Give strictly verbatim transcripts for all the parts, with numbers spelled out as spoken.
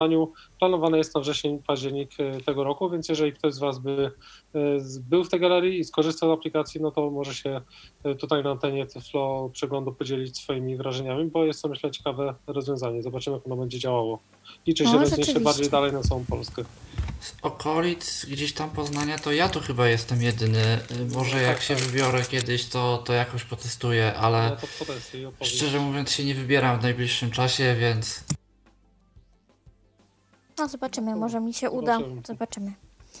planowane jest na wrzesień, październik tego roku, więc jeżeli ktoś z Was by był w tej galerii i skorzystał z aplikacji, no to może się tutaj na antenie Tyflo Przeglądu podzielić swoimi wrażeniami, bo jest to, myślę, ciekawe rozwiązanie. Zobaczymy, jak ono będzie działało. Liczy się, No, rozniesie bardziej dalej na całą Polskę. Z okolic gdzieś tam Poznania to ja tu chyba jestem jedyny. Może jak tak, się tak. wybiorę kiedyś, to, to jakoś potestuję, ale Ja to potestuję i opowiem. szczerze mówiąc się nie wybieram w najbliższym czasie, więc No zobaczymy, może mi się uda. Zobaczymy. Zobaczymy.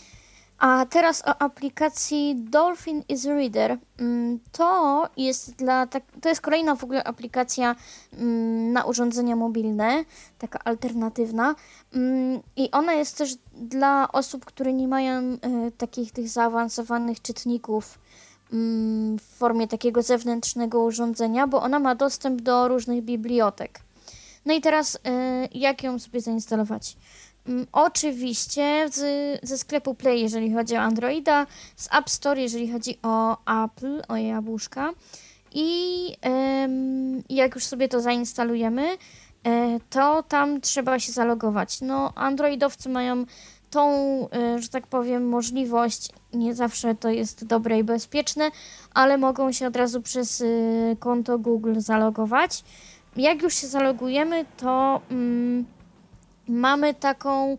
A teraz o aplikacji Dolphin is Reader. Mm, To jest dla tak, to jest kolejna w ogóle aplikacja mm, na urządzenia mobilne, taka alternatywna. Mm, I ona jest też dla osób, które nie mają e, takich tych zaawansowanych czytników mm, w formie takiego zewnętrznego urządzenia, bo ona ma dostęp do różnych bibliotek. No i teraz e, jak ją sobie zainstalować? Mm, Oczywiście z, ze sklepu Play, jeżeli chodzi o Androida, z App Store, jeżeli chodzi o Apple, o jabłuszka. I em, jak już sobie to zainstalujemy, e, to tam trzeba się zalogować. No, androidowcy mają tą, e, że tak powiem, możliwość, nie zawsze to jest dobre i bezpieczne, ale mogą się od razu przez e, konto Google zalogować. Jak już się zalogujemy, to mm, mamy taką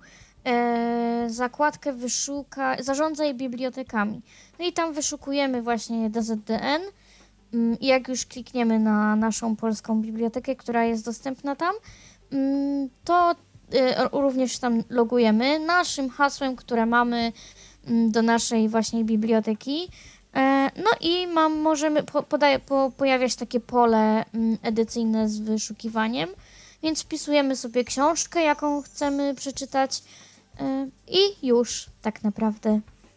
e, zakładkę wyszuka, zarządzaj bibliotekami. No i tam wyszukujemy właśnie D Z D N mm, i jak już klikniemy na naszą polską bibliotekę, która jest dostępna tam, mm, to e, również tam logujemy naszym hasłem, które mamy mm, do naszej właśnie biblioteki. E, No i mam, możemy, po, podaje, po, pojawia się takie pole mm, edycyjne z wyszukiwaniem, więc wpisujemy sobie książkę, jaką chcemy przeczytać e, i już tak naprawdę.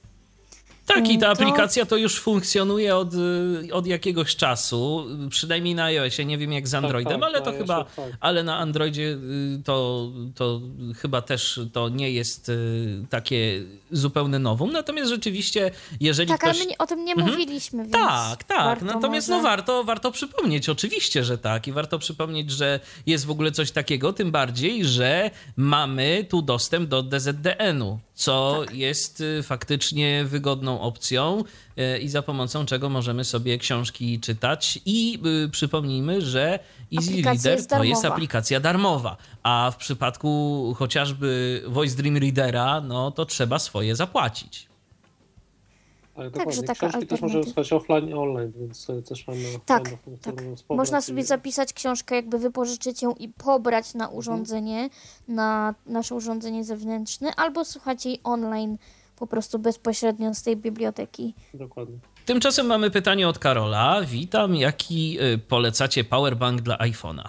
Tak, i ta To- aplikacja to już funkcjonuje od, y, od jakiegoś czasu, przynajmniej na iOSie, nie wiem jak z Androidem, tak, ale na to iOSie, chyba, tak. ale na Androidzie y, to, to chyba też to nie jest y, takie zupełne nowum, natomiast rzeczywiście, jeżeli Tak, ktoś... ale my nie, o tym nie Mhm. mówiliśmy, więc Tak, tak. warto Natomiast może... no warto, warto przypomnieć, oczywiście, że tak. I warto przypomnieć, że jest w ogóle coś takiego, tym bardziej, że mamy tu dostęp do D Z D N-u, co Tak. jest y, faktycznie wygodną opcją y, i za pomocą czego możemy sobie książki czytać. I y, przypomnijmy, że Easy Aplikacja Reader jest to jest darmowa. aplikacja darmowa, a w przypadku chociażby Voice Dream Readera, no to trzeba swoje zapłacić. Ale Także dokładnie. taka Książki też możemy alternatywa. słuchać offline i online, więc e, też mamy Tak, fajną funkcję, tak. robiąc powrót Można i- sobie zapisać książkę, jakby wypożyczyć ją i pobrać na urządzenie, na nasze urządzenie zewnętrzne, albo słuchać jej online po prostu bezpośrednio z tej biblioteki. Dokładnie. Tymczasem mamy pytanie od Karola. Witam, jaki y, polecacie powerbank dla iPhone'a?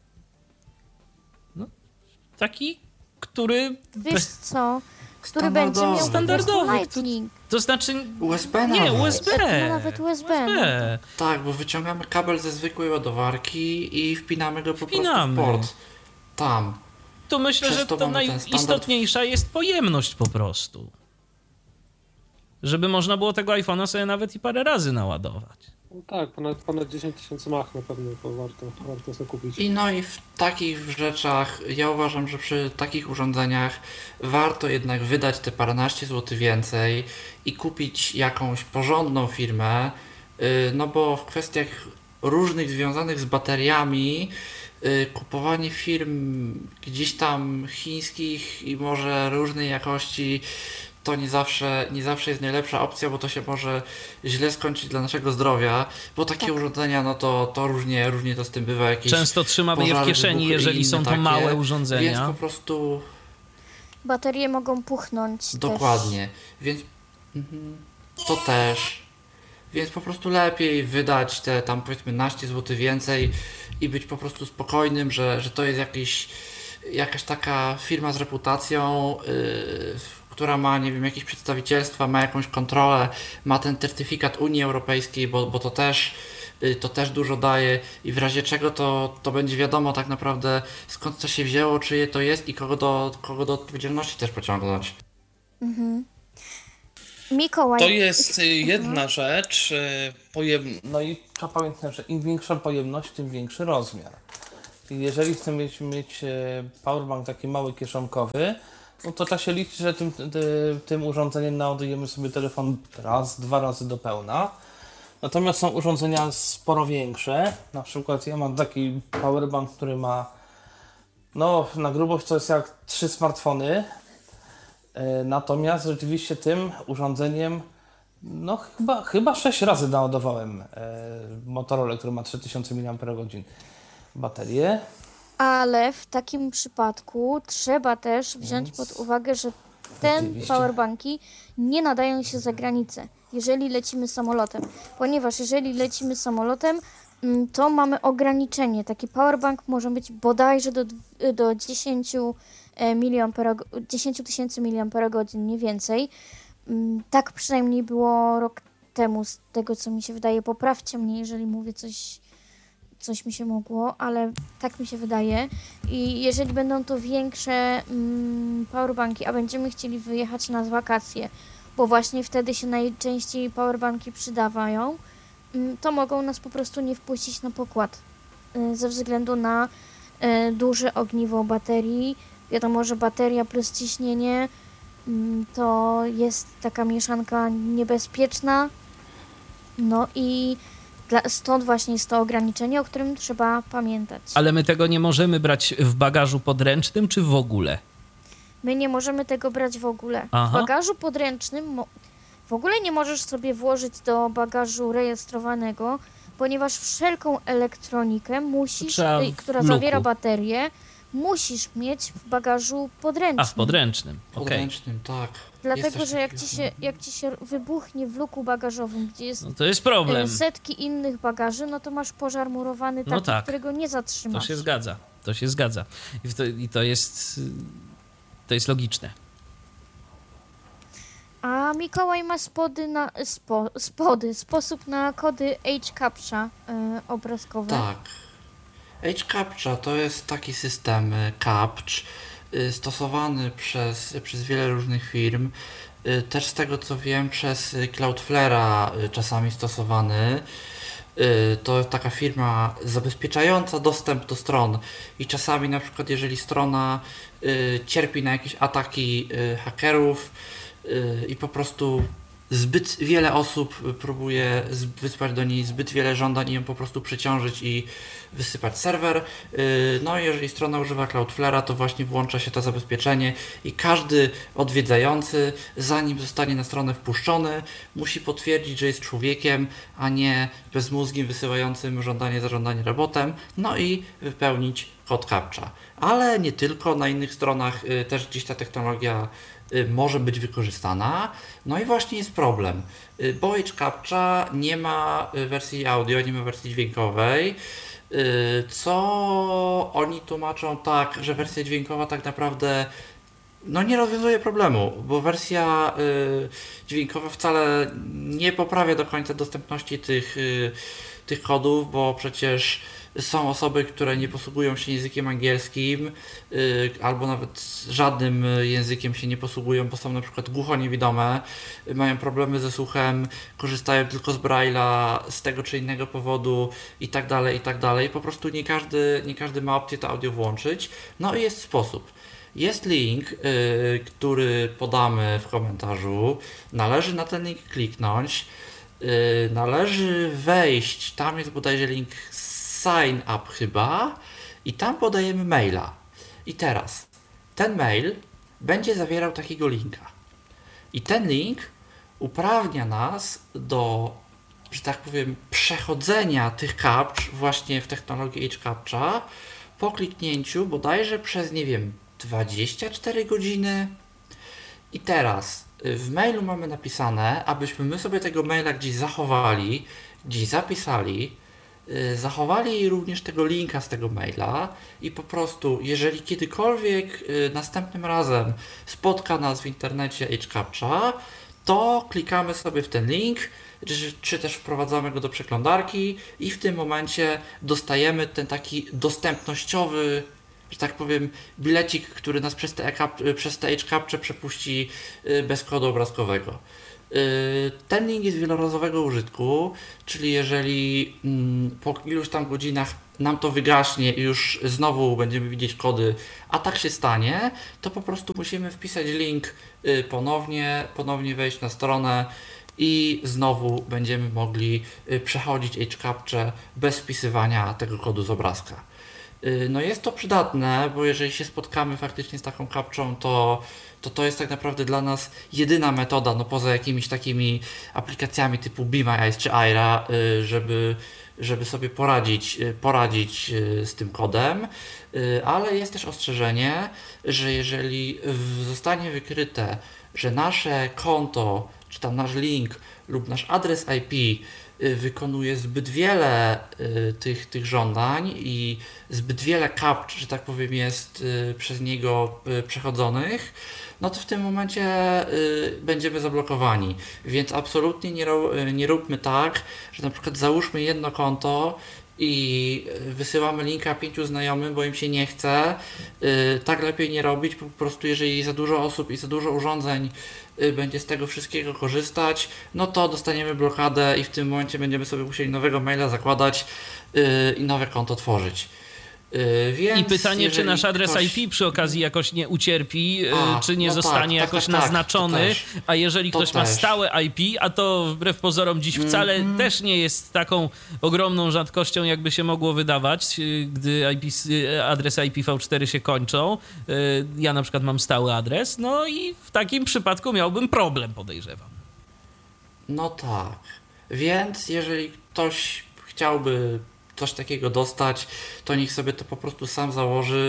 No, taki, który... Wiesz co? Który będzie miał po prostu Standardowy. Lightning. To znaczy... U S B Nie, nawet. U S B. No, nawet U S B. U S B. Tak, bo wyciągamy kabel ze zwykłej ładowarki i wpinamy go po Wpinamy. prostu w port. Tam. Tu myślę, Przez że to to mamy ten standard- najistotniejsza jest pojemność po prostu. Żeby można było tego iPhone'a sobie nawet i parę razy naładować. No tak, ponad, ponad dziesięć tysięcy mach na pewno to warto, warto sobie kupić. I no i w takich rzeczach, ja uważam, że przy takich urządzeniach warto jednak wydać te paręnaście złotych więcej i kupić jakąś porządną firmę, yy, no bo w kwestiach różnych związanych z bateriami, yy, kupowanie firm gdzieś tam chińskich i może różnej jakości to nie zawsze, nie zawsze jest najlepsza opcja, bo to się może źle skończyć dla naszego zdrowia, bo takie Tak. urządzenia, no to, to różnie, różnie to z tym bywa. Jakieś Często trzymamy je w pożary, kieszeni, wybuchy i jeżeli inne są to takie, małe Więc urządzenia. po prostu Baterie mogą puchnąć dokładnie, więc mhm, to też. Więc po prostu lepiej wydać te tam powiedzmy naście złotych więcej i być po prostu spokojnym, że, że to jest jakiś, jakaś taka firma z reputacją, yy, która ma, nie wiem, jakieś przedstawicielstwa, ma jakąś kontrolę, ma ten certyfikat Unii Europejskiej, bo, bo to też yy, to też dużo daje i w razie czego to, to będzie wiadomo tak naprawdę skąd to się wzięło, czyje to jest i kogo do, kogo do odpowiedzialności też pociągnąć. też. Mhm. Mikołaj. To jest y, jedna rzecz, y, pojem... no i trzeba pamiętać, że im większa pojemność, tym większy rozmiar. jeżeli chcemy mieć, mieć e, powerbank taki mały, kieszonkowy, no to trzeba się liczyć, że tym, tym, tym urządzeniem naładujemy sobie telefon raz, dwa razy do pełna. Natomiast są urządzenia sporo większe. Na przykład ja mam taki powerbank, który ma no na grubość to jest jak trzy smartfony. E, natomiast rzeczywiście tym urządzeniem no chyba, chyba sześć razy naładowałem e, Motorola, który ma trzy tysiące miliampergodzin baterię. Ale w takim przypadku trzeba też wziąć Więc pod uwagę, że te oczywiście. powerbanki nie nadają się za granicę, jeżeli lecimy samolotem. Ponieważ jeżeli lecimy samolotem, mm, to mamy ograniczenie. Taki powerbank może być bodajże do, dw- do dziesięć tysięcy miliampergodzin, nie więcej. Mm, Tak przynajmniej było rok temu, z tego co mi się wydaje. Poprawcie mnie, jeżeli mówię coś, coś mi się mogło, ale tak mi się wydaje. I jeżeli będą to większe mm, powerbanki, a będziemy chcieli wyjechać na wakacje, bo właśnie wtedy się najczęściej powerbanki przydawają, mm, to mogą nas po prostu nie wpuścić na pokład y, ze względu na y, duże ogniwo baterii. Wiadomo, że bateria plus ciśnienie mm, to jest taka mieszanka niebezpieczna. No i dla, stąd właśnie jest to ograniczenie, o którym trzeba pamiętać. Ale my tego nie możemy brać w bagażu podręcznym, czy w ogóle? My nie możemy tego brać w ogóle. Aha. W bagażu podręcznym mo- w ogóle nie możesz sobie włożyć do bagażu rejestrowanego, ponieważ wszelką elektronikę musisz, Trzeba y, w która luku. zawiera baterię, musisz mieć w bagażu podręcznym. A, w podręcznym, okej. Podręcznym, tak. Dlatego, Jest coś że jak takiego. ci, się, jak ci się wybuchnie w luku bagażowym, gdzie jest No to jest y, problem. setki innych bagaży, no to masz pożar murowany taki, No tak. którego nie To zatrzymasz. się zgadza, to się zgadza. I to, i to jest... To jest logiczne. A Mikołaj ma spody na, spo, spody, sposób na kody H-Captcha y, obrazkowe. Tak. H-Captcha to jest taki system y, captch y, stosowany przez, przez wiele różnych firm. Y, Też z tego co wiem przez y, Cloudflare'a y, czasami stosowany. Y, To jest taka firma zabezpieczająca dostęp do stron i czasami na przykład jeżeli strona y, cierpi na jakieś ataki y, hakerów y, i po prostu zbyt wiele osób próbuje z- wysłać do niej zbyt wiele żądań i ją po prostu przeciążyć i wysypać serwer. Yy, No i jeżeli strona używa Cloudflare'a, to właśnie włącza się to zabezpieczenie i każdy odwiedzający, zanim zostanie na stronę wpuszczony, musi potwierdzić, że jest człowiekiem, a nie bezmózgiem wysyłającym żądanie za żądanie robotem, no i wypełnić kod captcha. Ale nie tylko, na innych stronach yy, też gdzieś ta technologia y, może być wykorzystana. No i właśnie jest problem, y, bo H-Captcha nie ma y, wersji audio, nie ma wersji dźwiękowej, y, co oni tłumaczą tak, że wersja dźwiękowa tak naprawdę no nie rozwiązuje problemu, bo wersja y, dźwiękowa wcale nie poprawia do końca dostępności tych, y, tych kodów, bo przecież są osoby, które nie posługują się językiem angielskim y, albo nawet żadnym y, językiem się nie posługują, bo są na przykład głuchoniewidome, y, mają problemy ze słuchem, korzystają tylko z Braille'a z tego czy innego powodu i tak dalej, i tak dalej. Po prostu nie każdy, nie każdy ma opcję to audio włączyć. No i jest sposób. Jest link, y, który podamy w komentarzu. Należy na ten link kliknąć. Y, należy wejść, tam jest bodajże link sign up chyba i tam podajemy maila. I teraz ten mail będzie zawierał takiego linka. I ten link uprawnia nas do, że tak powiem, przechodzenia tych captch właśnie w technologii H-Captcha po kliknięciu bodajże przez, nie wiem, dwadzieścia cztery godziny. I teraz y, w mailu mamy napisane, abyśmy my sobie tego maila gdzieś zachowali, gdzieś zapisali, y, zachowali również tego linka z tego maila i po prostu, jeżeli kiedykolwiek y, następnym razem spotka nas w internecie H-Captcha, to klikamy sobie w ten link, czy, czy też wprowadzamy go do przeglądarki i w tym momencie dostajemy ten taki dostępnościowy, że tak powiem, bilecik, który nas przez te, e-cap- przez te H-Captcha przepuści y, bez kodu obrazkowego. Y, Ten link jest wielorazowego użytku, czyli jeżeli mm, po iluś tam godzinach nam to wygaśnie i już znowu będziemy widzieć kody, a tak się stanie, to po prostu musimy wpisać link ponownie, ponownie wejść na stronę i znowu będziemy mogli przechodzić H-Captcha bez wpisywania tego kodu z obrazka. No jest to przydatne, bo jeżeli się spotkamy faktycznie z taką captchą, to to, to jest tak naprawdę dla nas jedyna metoda, no poza jakimiś takimi aplikacjami typu Be My Eyes czy Aira, żeby, żeby sobie poradzić, poradzić z tym kodem, ale jest też ostrzeżenie, że jeżeli zostanie wykryte, że nasze konto, czy tam nasz link lub nasz adres I P wykonuje zbyt wiele tych, tych żądań i zbyt wiele captch, że tak powiem, jest przez niego przechodzonych, no to w tym momencie będziemy zablokowani. Więc absolutnie nie, nie róbmy tak, że na przykład załóżmy jedno konto i wysyłamy linka pięciu znajomym, bo im się nie chce. Tak lepiej nie robić, po prostu jeżeli za dużo osób i za dużo urządzeń będzie z tego wszystkiego korzystać, no to dostaniemy blokadę i w tym momencie będziemy sobie musieli nowego maila zakładać i nowe konto tworzyć. Więc I pytanie, czy nasz adres ktoś... I P przy okazji jakoś nie ucierpi, a, czy nie no zostanie tak, jakoś tak, naznaczony, tak, a jeżeli ktoś ma stałe I P, a to wbrew pozorom dziś wcale mm-hmm. też nie jest taką ogromną rzadkością, jakby się mogło wydawać, gdy I P, adresy I P v cztery się kończą. Ja na przykład mam stały adres, no i w takim przypadku miałbym problem, podejrzewam. No tak, więc jeżeli ktoś chciałby coś takiego dostać, to niech sobie to po prostu sam założy,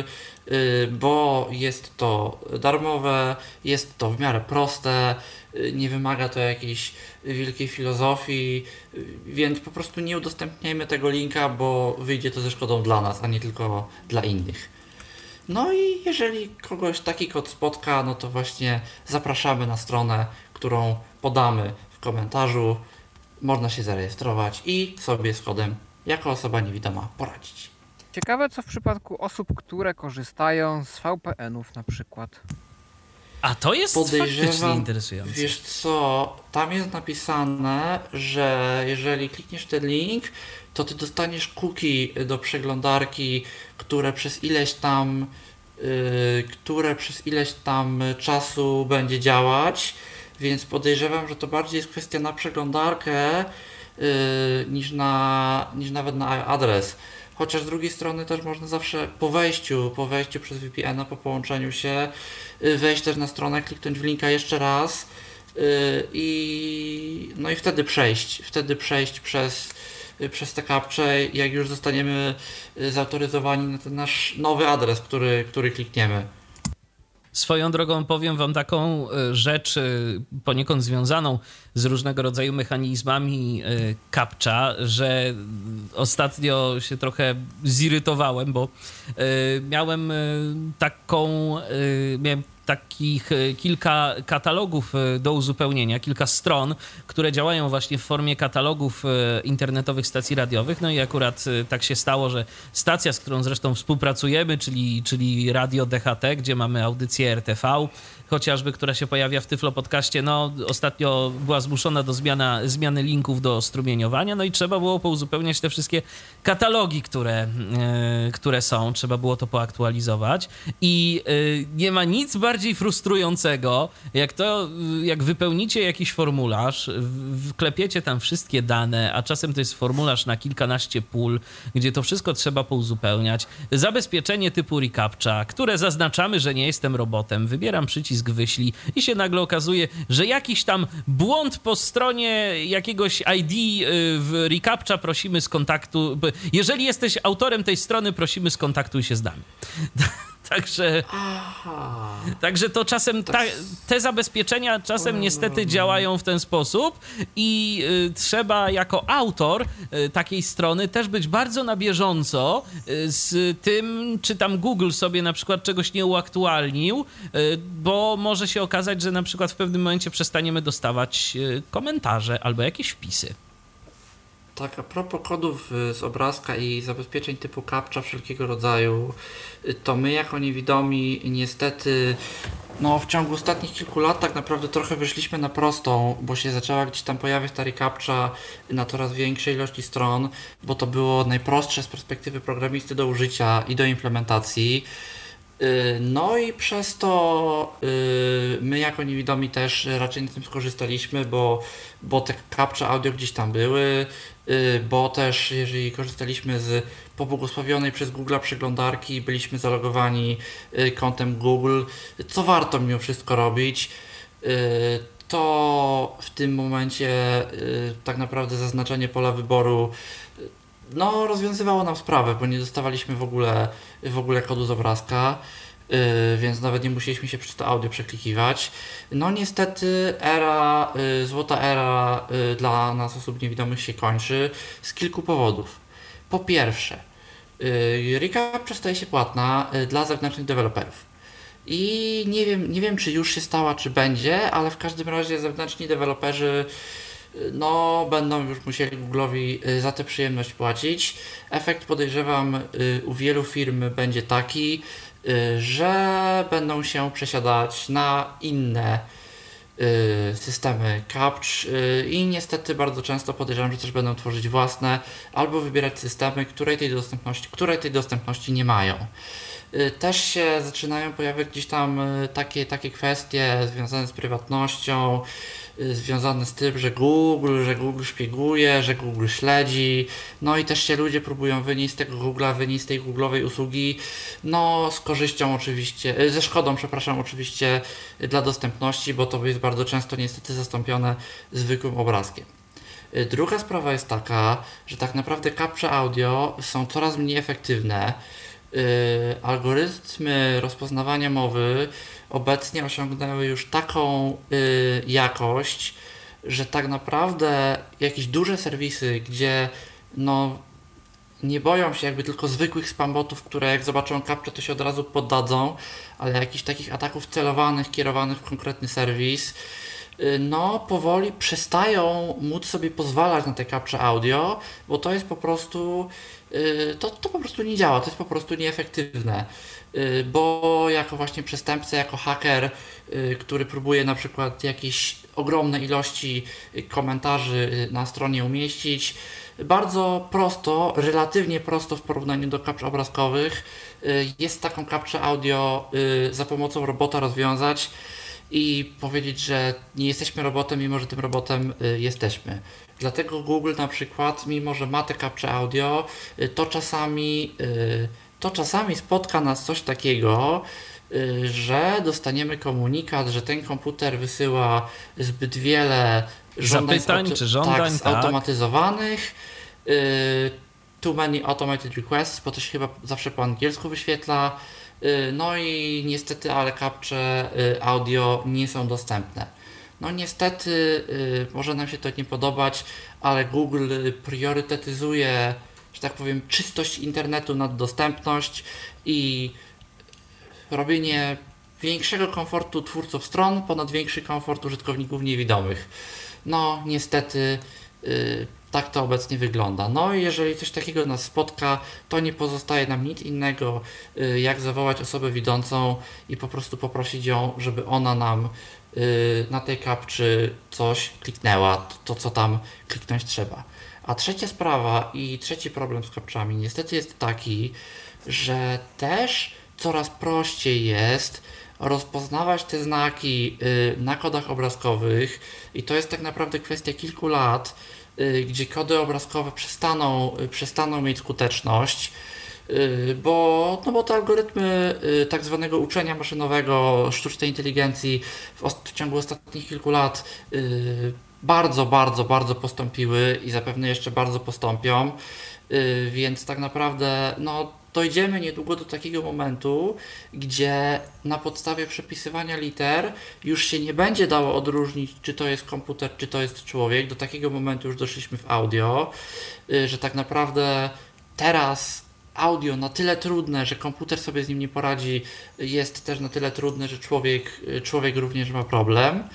bo jest to darmowe, jest to w miarę proste, nie wymaga to jakiejś wielkiej filozofii, więc po prostu nie udostępniajmy tego linka, bo wyjdzie to ze szkodą dla nas, a nie tylko dla innych. No i jeżeli kogoś taki kod spotka, no to właśnie zapraszamy na stronę, którą podamy w komentarzu. Można się zarejestrować i sobie z kodem jako osoba niewidoma poradzić. Ciekawe, co w przypadku osób, które korzystają z V P N-ów na przykład. A to jest faktycznie interesujące. Wiesz co, tam jest napisane, że jeżeli klikniesz ten link, to ty dostaniesz cookie do przeglądarki, które przez ileś tam yy, które przez ileś tam czasu będzie działać, więc podejrzewam, że to bardziej jest kwestia na przeglądarkę, Yy, niż, na, niż nawet na adres. Chociaż z drugiej strony też można zawsze po wejściu, po wejściu przez V P N-a, po połączeniu się, yy, wejść też na stronę, kliknąć w linka jeszcze raz yy, i no i wtedy przejść, wtedy przejść przez, yy, przez te captcha, jak już zostaniemy yy, zautoryzowani na ten nasz nowy adres, który, który klikniemy. Swoją drogą powiem wam taką rzecz poniekąd związaną z różnego rodzaju mechanizmami captcha, że ostatnio się trochę zirytowałem, bo miałem taką, miałem takich kilka katalogów do uzupełnienia, kilka stron, które działają właśnie w formie katalogów internetowych stacji radiowych. No i akurat tak się stało, że stacja, z którą zresztą współpracujemy, czyli, czyli Radio D H T, gdzie mamy audycję R T V, chociażby, która się pojawia w Tyflo Podcaście, no ostatnio była zmuszona do zmiana, zmiany linków do strumieniowania, no i trzeba było pouzupełniać te wszystkie katalogi, które, yy, które są, trzeba było to poaktualizować i yy, nie ma nic bardziej frustrującego, jak to, jak wypełnicie jakiś formularz, wklepiecie tam wszystkie dane, a czasem to jest formularz na kilkanaście pól, gdzie to wszystko trzeba pouzupełniać, zabezpieczenie typu reCAPTCHA, które zaznaczamy, że nie jestem robotem, wybieram przycisk wyślij i się nagle okazuje, że jakiś tam błąd po stronie jakiegoś I D w reCAPTCHA, prosimy z kontaktu, jeżeli jesteś autorem tej strony, prosimy skontaktuj się z nami. Także, także to czasem ta, te zabezpieczenia czasem niestety działają w ten sposób i y, trzeba jako autor y, takiej strony też być bardzo na bieżąco y, z tym, czy tam Google sobie na przykład czegoś nie uaktualnił, y, bo może się okazać, że na przykład w pewnym momencie przestaniemy dostawać y, komentarze albo jakieś wpisy. Tak, a propos kodów y, z obrazka i zabezpieczeń typu captcha wszelkiego rodzaju, y, to my jako niewidomi niestety no, w ciągu ostatnich kilku lat tak naprawdę trochę wyszliśmy na prostą, bo się zaczęła gdzieś tam pojawiać ta recaptcha na coraz większej ilości stron, bo to było najprostsze z perspektywy programisty do użycia i do implementacji. No i przez to my jako niewidomi też raczej na tym skorzystaliśmy, bo, bo te captcha audio gdzieś tam były, bo też jeżeli korzystaliśmy z pobłogosławionej przez Google'a przeglądarki, byliśmy zalogowani kontem Google, co warto mimo wszystko robić, to w tym momencie tak naprawdę zaznaczenie pola wyboru no, rozwiązywało nam sprawę, bo nie dostawaliśmy w ogóle, w ogóle kodu z obrazka, yy, więc nawet nie musieliśmy się przez to audio przeklikiwać. No niestety era, yy, złota era yy, dla nas osób niewidomych się kończy z kilku powodów. Po pierwsze, yy, recaptcha staje się płatna yy, dla zewnętrznych deweloperów. I nie wiem, nie wiem, czy już się stała, czy będzie, ale w każdym razie zewnętrzni deweloperzy no będą już musieli Google'owi za tę przyjemność płacić. Efekt, podejrzewam, u wielu firm będzie taki, że będą się przesiadać na inne systemy captch i niestety bardzo często podejrzewam, że też będą tworzyć własne albo wybierać systemy, które tej dostępności, które tej dostępności nie mają. Też się zaczynają pojawiać gdzieś tam takie, takie kwestie związane z prywatnością, związane z tym, że Google, że Google szpieguje, że Google śledzi, no i też się ludzie próbują wynieść z tego Google'a, wynieść z tej Google'owej usługi, no z korzyścią oczywiście, ze szkodą, przepraszam, oczywiście dla dostępności, bo to jest bardzo często niestety zastąpione zwykłym obrazkiem. Druga sprawa jest taka, że tak naprawdę captcha audio są coraz mniej efektywne. Yy, algorytmy rozpoznawania mowy obecnie osiągnęły już taką yy, jakość, że tak naprawdę jakieś duże serwisy, gdzie no nie boją się jakby tylko zwykłych spambotów, które jak zobaczą captcha, to się od razu poddadzą, ale jakichś takich ataków celowanych, kierowanych w konkretny serwis, yy, no powoli przestają móc sobie pozwalać na te captcha audio, bo to jest po prostu To, to po prostu nie działa, to jest po prostu nieefektywne, bo jako właśnie przestępca, jako haker, który próbuje na przykład jakieś ogromne ilości komentarzy na stronie umieścić, bardzo prosto, relatywnie prosto w porównaniu do captcha obrazkowych jest taką captcha audio za pomocą robota rozwiązać i powiedzieć, że nie jesteśmy robotem, mimo że tym robotem jesteśmy. Dlatego Google na przykład, mimo że ma te captcha audio, to czasami, to czasami spotka nas coś takiego, że dostaniemy komunikat, że ten komputer wysyła zbyt wiele żądań zapytań czy żądań tak, zautomatyzowanych. Tak. Too many automated requests, bo to się chyba zawsze po angielsku wyświetla. No i niestety, ale captcha audio nie są dostępne. No niestety, y, może nam się to nie podobać, ale Google priorytetyzuje, że tak powiem, czystość internetu nad dostępność i robienie większego komfortu twórców stron ponad większy komfort użytkowników niewidomych. No niestety y, tak to obecnie wygląda. No i jeżeli coś takiego nas spotka, to nie pozostaje nam nic innego, y, jak zawołać osobę widzącą i po prostu poprosić ją, żeby ona nam na tej captczy coś kliknęła, to, to co tam kliknąć trzeba. A trzecia sprawa i trzeci problem z captchami niestety jest taki, że też coraz prościej jest rozpoznawać te znaki na kodach obrazkowych i to jest tak naprawdę kwestia kilku lat, gdzie kody obrazkowe przestaną, przestaną mieć skuteczność, bo, no bo te algorytmy tak zwanego uczenia maszynowego, sztucznej inteligencji w, w ciągu ostatnich kilku lat bardzo, bardzo, bardzo postąpiły i zapewne jeszcze bardzo postąpią, więc tak naprawdę no, dojdziemy niedługo do takiego momentu, gdzie na podstawie przepisywania liter już się nie będzie dało odróżnić, czy to jest komputer, czy to jest człowiek. Do takiego momentu już doszliśmy w audio, że tak naprawdę teraz audio na tyle trudne, że komputer sobie z nim nie poradzi, jest też na tyle trudne, że człowiek, człowiek również ma problem.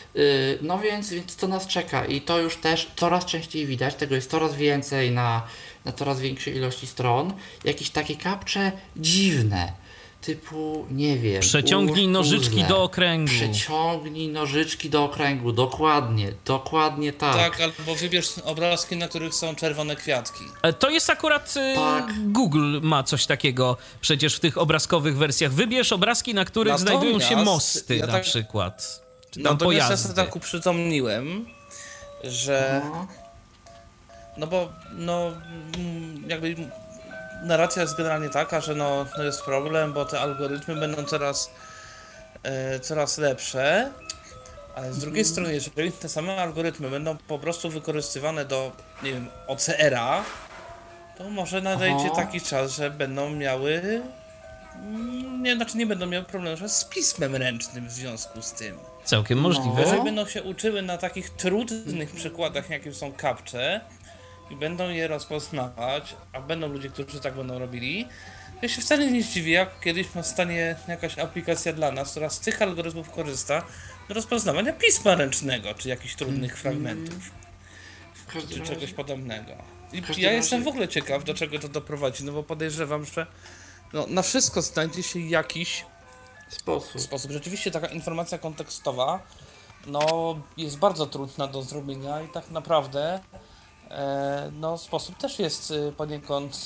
Yy, No więc, więc to nas czeka i to już też coraz częściej widać, tego jest coraz więcej na, na coraz większej ilości stron. Jakieś takie kapcze dziwne, typu, nie wiem... Przeciągnij ułóż nożyczki puzzle, do okręgu. Przeciągnij nożyczki do okręgu, dokładnie, dokładnie tak. Tak, albo wybierz obrazki, na których są czerwone kwiatki. E, To jest akurat e, Tak. Google ma coś takiego przecież w tych obrazkowych wersjach. Wybierz obrazki, na których Natomiast znajdują się mosty ja na tak- przykład. Czy tam Natomiast ja pojazdy. sobie tak uprzytomniłem, że... No. No bo, no, mm, jakby narracja jest generalnie taka, że no, no jest problem, bo te algorytmy będą coraz, e, coraz lepsze, ale z drugiej strony, jeżeli te same algorytmy będą po prostu wykorzystywane do, nie wiem, O C R-a, to może nadejdzie Aha. taki czas, że będą miały, mm, nie, znaczy nie będą miały problemu że z pismem ręcznym w związku z tym. Całkiem możliwe. No. Jeżeli będą się uczyły na takich trudnych przykładach, jakim są kapcze i będą je rozpoznawać, a będą ludzie, którzy tak będą robili, ja się wcale nie zdziwię, jak kiedyś powstanie jakaś aplikacja dla nas, która z tych algorytmów korzysta do rozpoznawania pisma ręcznego, czy jakichś trudnych fragmentów, W każdym czy razie- czegoś podobnego. I w każdym ja jestem razie- w ogóle ciekaw, do czego to doprowadzi, no bo podejrzewam, że no, na wszystko znajdzie się jakiś sposób. sposób. Rzeczywiście taka informacja kontekstowa no, jest bardzo trudna do zrobienia i tak naprawdę e, no, sposób też jest e, poniekąd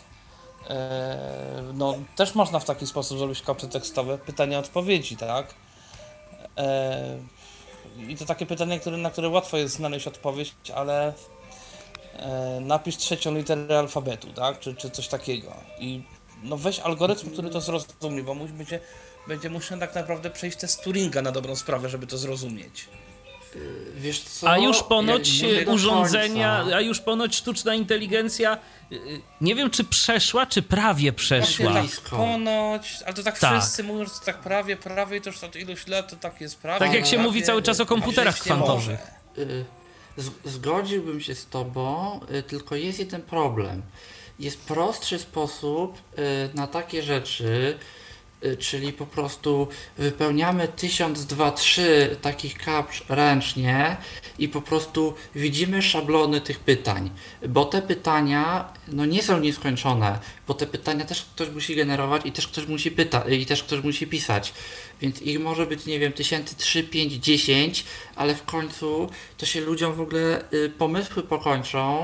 e, no, też można w taki sposób zrobić kapcze tekstowe, pytania, odpowiedzi, tak? E, I to takie pytanie, które, na które łatwo jest znaleźć odpowiedź, ale e, napisz trzecią literę alfabetu, tak? Czy, czy coś takiego. I no weź algorytm, który to zrozumie, bo musi będzie, będzie musiał tak naprawdę przejść test Turinga na dobrą sprawę, żeby to zrozumieć. Wiesz co? A już ponoć Ja nie do urządzenia, końca. a już ponoć sztuczna inteligencja, y, nie wiem czy przeszła, czy prawie przeszła. Właśnie Blisko. tak ponoć, ale to tak, Tak. wszyscy mówią, że to tak prawie, prawie i to już od iluś lat to tak jest prawie. Tak jak się prawie, mówi cały czas o a komputerach przecież nie kwantowych. może. Y, z- Zgodziłbym się z tobą, y, tylko jest jeden problem. Jest prostszy sposób y, na takie rzeczy, y, czyli po prostu wypełniamy tysiąc, dwa, trzy takich kapcz ręcznie i po prostu widzimy szablony tych pytań, bo te pytania no nie są nieskończone, bo te pytania też ktoś musi generować i też ktoś musi pyta i też ktoś musi pisać, więc ich może być, nie wiem, tysięcy trzy, pięć, dziesięć, ale w końcu to się ludziom w ogóle y, pomysły pokończą.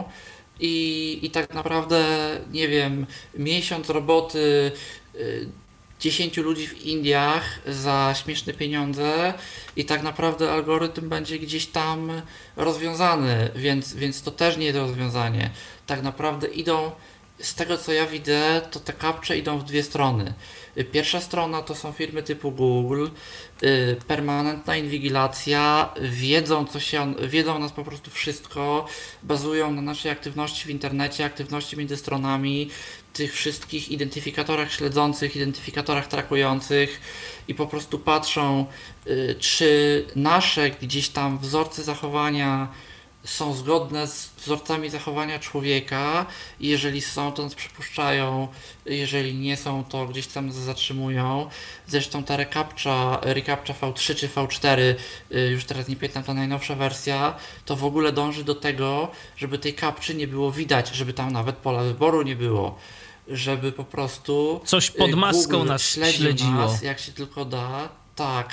I, I tak naprawdę, nie wiem, miesiąc roboty y, dziesięciu ludzi w Indiach za śmieszne pieniądze i tak naprawdę algorytm będzie gdzieś tam rozwiązany, więc, więc to też nie jest rozwiązanie. Tak naprawdę idą, z tego co ja widzę, to te kapcze idą w dwie strony. Y, Pierwsza strona to są firmy typu Google, y, permanentna inwigilacja, wiedzą co się, wiedzą o nas po prostu wszystko, bazują na naszej aktywności w internecie, aktywności między stronami, tych wszystkich identyfikatorach śledzących, identyfikatorach trakujących i po prostu patrzą, y, czy nasze gdzieś tam wzorce zachowania są zgodne z wzorcami zachowania człowieka i jeżeli są, to nas przypuszczają, jeżeli nie są, to gdzieś tam nas zatrzymują. Zresztą ta recaptcha, recaptcha V trzy czy V cztery, y, już teraz nie pamiętam, ta najnowsza wersja, to w ogóle dąży do tego, żeby tej kapczy nie było widać, żeby tam nawet pola wyboru nie było, żeby po prostu Coś pod y, maską Google nas śledził śledziło. nas, jak się tylko da, tak,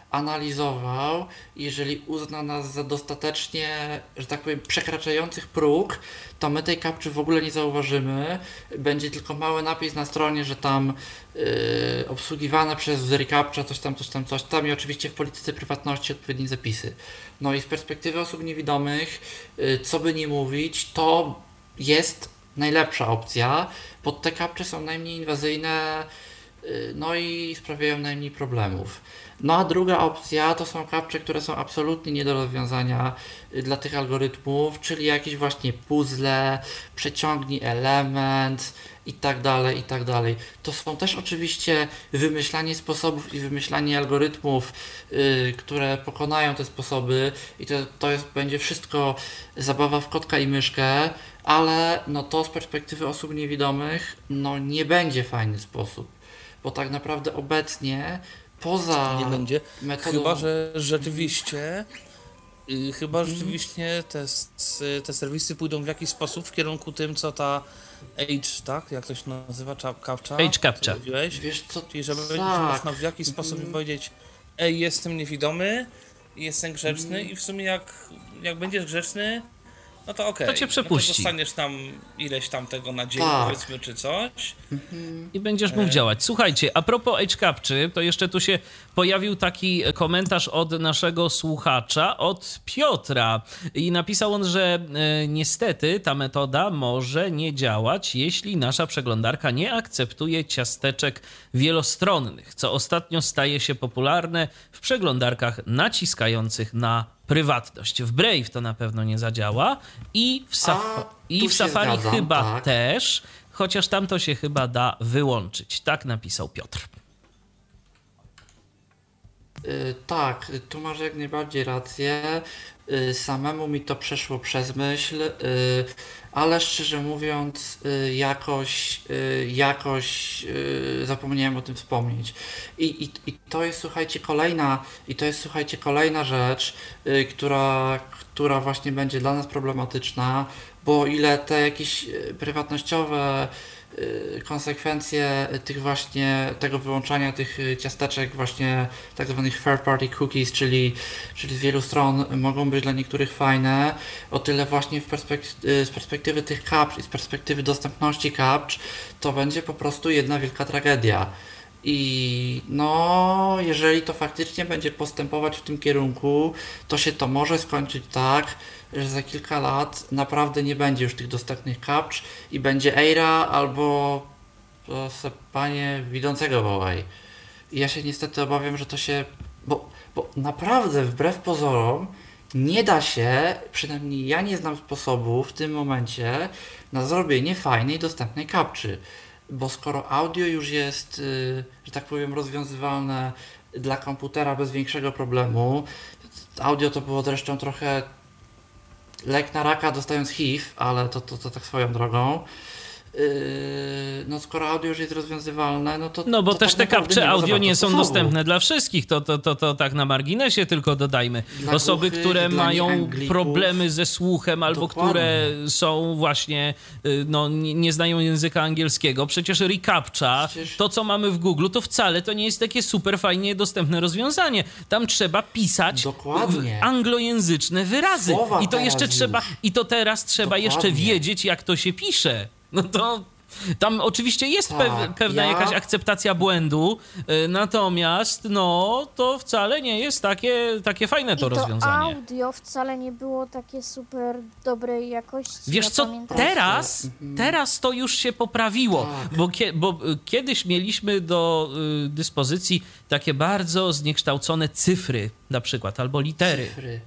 analizował, jeżeli uzna nas za dostatecznie, że tak powiem, przekraczających próg, to my tej kapczy w ogóle nie zauważymy, będzie tylko mały napis na stronie, że tam yy, obsługiwane przez recaptcha, coś tam, coś tam, coś tam i oczywiście w polityce prywatności odpowiednie zapisy. No i z perspektywy osób niewidomych, yy, co by nie mówić, to jest najlepsza opcja, bo te kapcze są najmniej inwazyjne, yy, no i sprawiają najmniej problemów. No a druga opcja to są kapcze, które są absolutnie nie do rozwiązania y, dla tych algorytmów, czyli jakieś właśnie puzzle, przeciągnij element i tak dalej, i tak dalej. To są też oczywiście wymyślanie sposobów i wymyślanie algorytmów, y, które pokonają te sposoby i to, to jest, będzie wszystko zabawa w kotka i myszkę, ale no to z perspektywy osób niewidomych no nie będzie fajny sposób, bo tak naprawdę obecnie poza nie będzie. metodą... Chyba, że rzeczywiście yy, chyba rzeczywiście te, s- te serwisy pójdą w jakiś sposób w kierunku tym, co ta Age, tak? Jak to się nazywa? Czap- Captcha? Age Captcha. Co mówiłeś? Wiesz co, Czyli żeby będzie tak. można w jakiś sposób mi powiedzieć: ej, jestem niewidomy, jestem grzeczny i w sumie jak, jak będziesz grzeczny, no to okej. To cię przepuści. No to dostaniesz tam ileś tam tego na dzień, Tak. powiedzmy, czy coś. I będziesz mógł działać. Słuchajcie, a propos Age Captcha, to jeszcze tu się pojawił taki komentarz od naszego słuchacza, od Piotra. I napisał on, że e, niestety ta metoda może nie działać, jeśli nasza przeglądarka nie akceptuje ciasteczek wielostronnych, co ostatnio staje się popularne w przeglądarkach naciskających na prywatność. W Brave to na pewno nie zadziała i w, saf- A, i tu w się Safari zgadzam, chyba tak. też, chociaż tam to się chyba da wyłączyć. Tak napisał Piotr. Y, tak, tu masz jak najbardziej rację. Y, samemu mi to przeszło przez myśl, y, ale szczerze mówiąc, y, jakoś, y, jakoś y, zapomniałem o tym wspomnieć. I, i, I to jest, słuchajcie, kolejna, i to jest, słuchajcie, kolejna rzecz, y, która, która właśnie będzie dla nas problematyczna, bo o ile te jakieś y, prywatnościowe y, konsekwencje tych właśnie, tego wyłączania tych y, ciasteczek właśnie tak zwanych third party cookies, czyli, czyli z wielu stron mogą być dla niektórych fajne, o tyle właśnie w perspek- y, z perspektywy tych captch i z perspektywy dostępności captch to będzie po prostu jedna wielka tragedia. I no, jeżeli to faktycznie będzie postępować w tym kierunku, to się to może skończyć tak, że za kilka lat naprawdę nie będzie już tych dostępnych captch i będzie Eira albo to se panie widzącego wołaj. I ja się niestety obawiam, że to się... Bo, bo naprawdę wbrew pozorom nie da się, przynajmniej ja nie znam sposobu w tym momencie na zrobienie fajnej, dostępnej captchy. Bo skoro audio już jest, y, że tak powiem, rozwiązywalne dla komputera bez większego problemu, audio to było zresztą trochę lek na raka dostając H I V, ale to, to, to tak swoją drogą. Yy, no skoro audio już jest rozwiązywalne, no to No bo to też tak te naprawdę captcha nie ma za audio bardzo nie są sposobu. dostępne dla wszystkich. To, to, to, to tak na marginesie tylko dodajmy. Dla Osoby, głuchych, które dla mają nieanglików. problemy ze słuchem albo Dokładnie. które są właśnie, y, no nie, nie znają języka angielskiego. Przecież reCAPTCHA, Przecież- to co mamy w Google, to wcale to nie jest takie super fajnie dostępne rozwiązanie. Tam trzeba pisać Dokładnie. w anglojęzyczne wyrazy. Słowa I to teraz jeszcze już. trzeba, i to teraz trzeba jeszcze Dokładnie. wiedzieć, jak to się pisze. No to... Tam oczywiście jest Tak, pew, pewna ja- jakaś akceptacja błędu, y, natomiast no to wcale nie jest takie, takie fajne to, I to rozwiązanie. audio wcale nie było takie super dobrej jakości. Wiesz ja co, pamiętam. teraz, Mhm. teraz to już się poprawiło, Tak. bo, kie, bo y, kiedyś mieliśmy do y, dyspozycji takie bardzo zniekształcone cyfry na przykład, albo litery. Cyfry.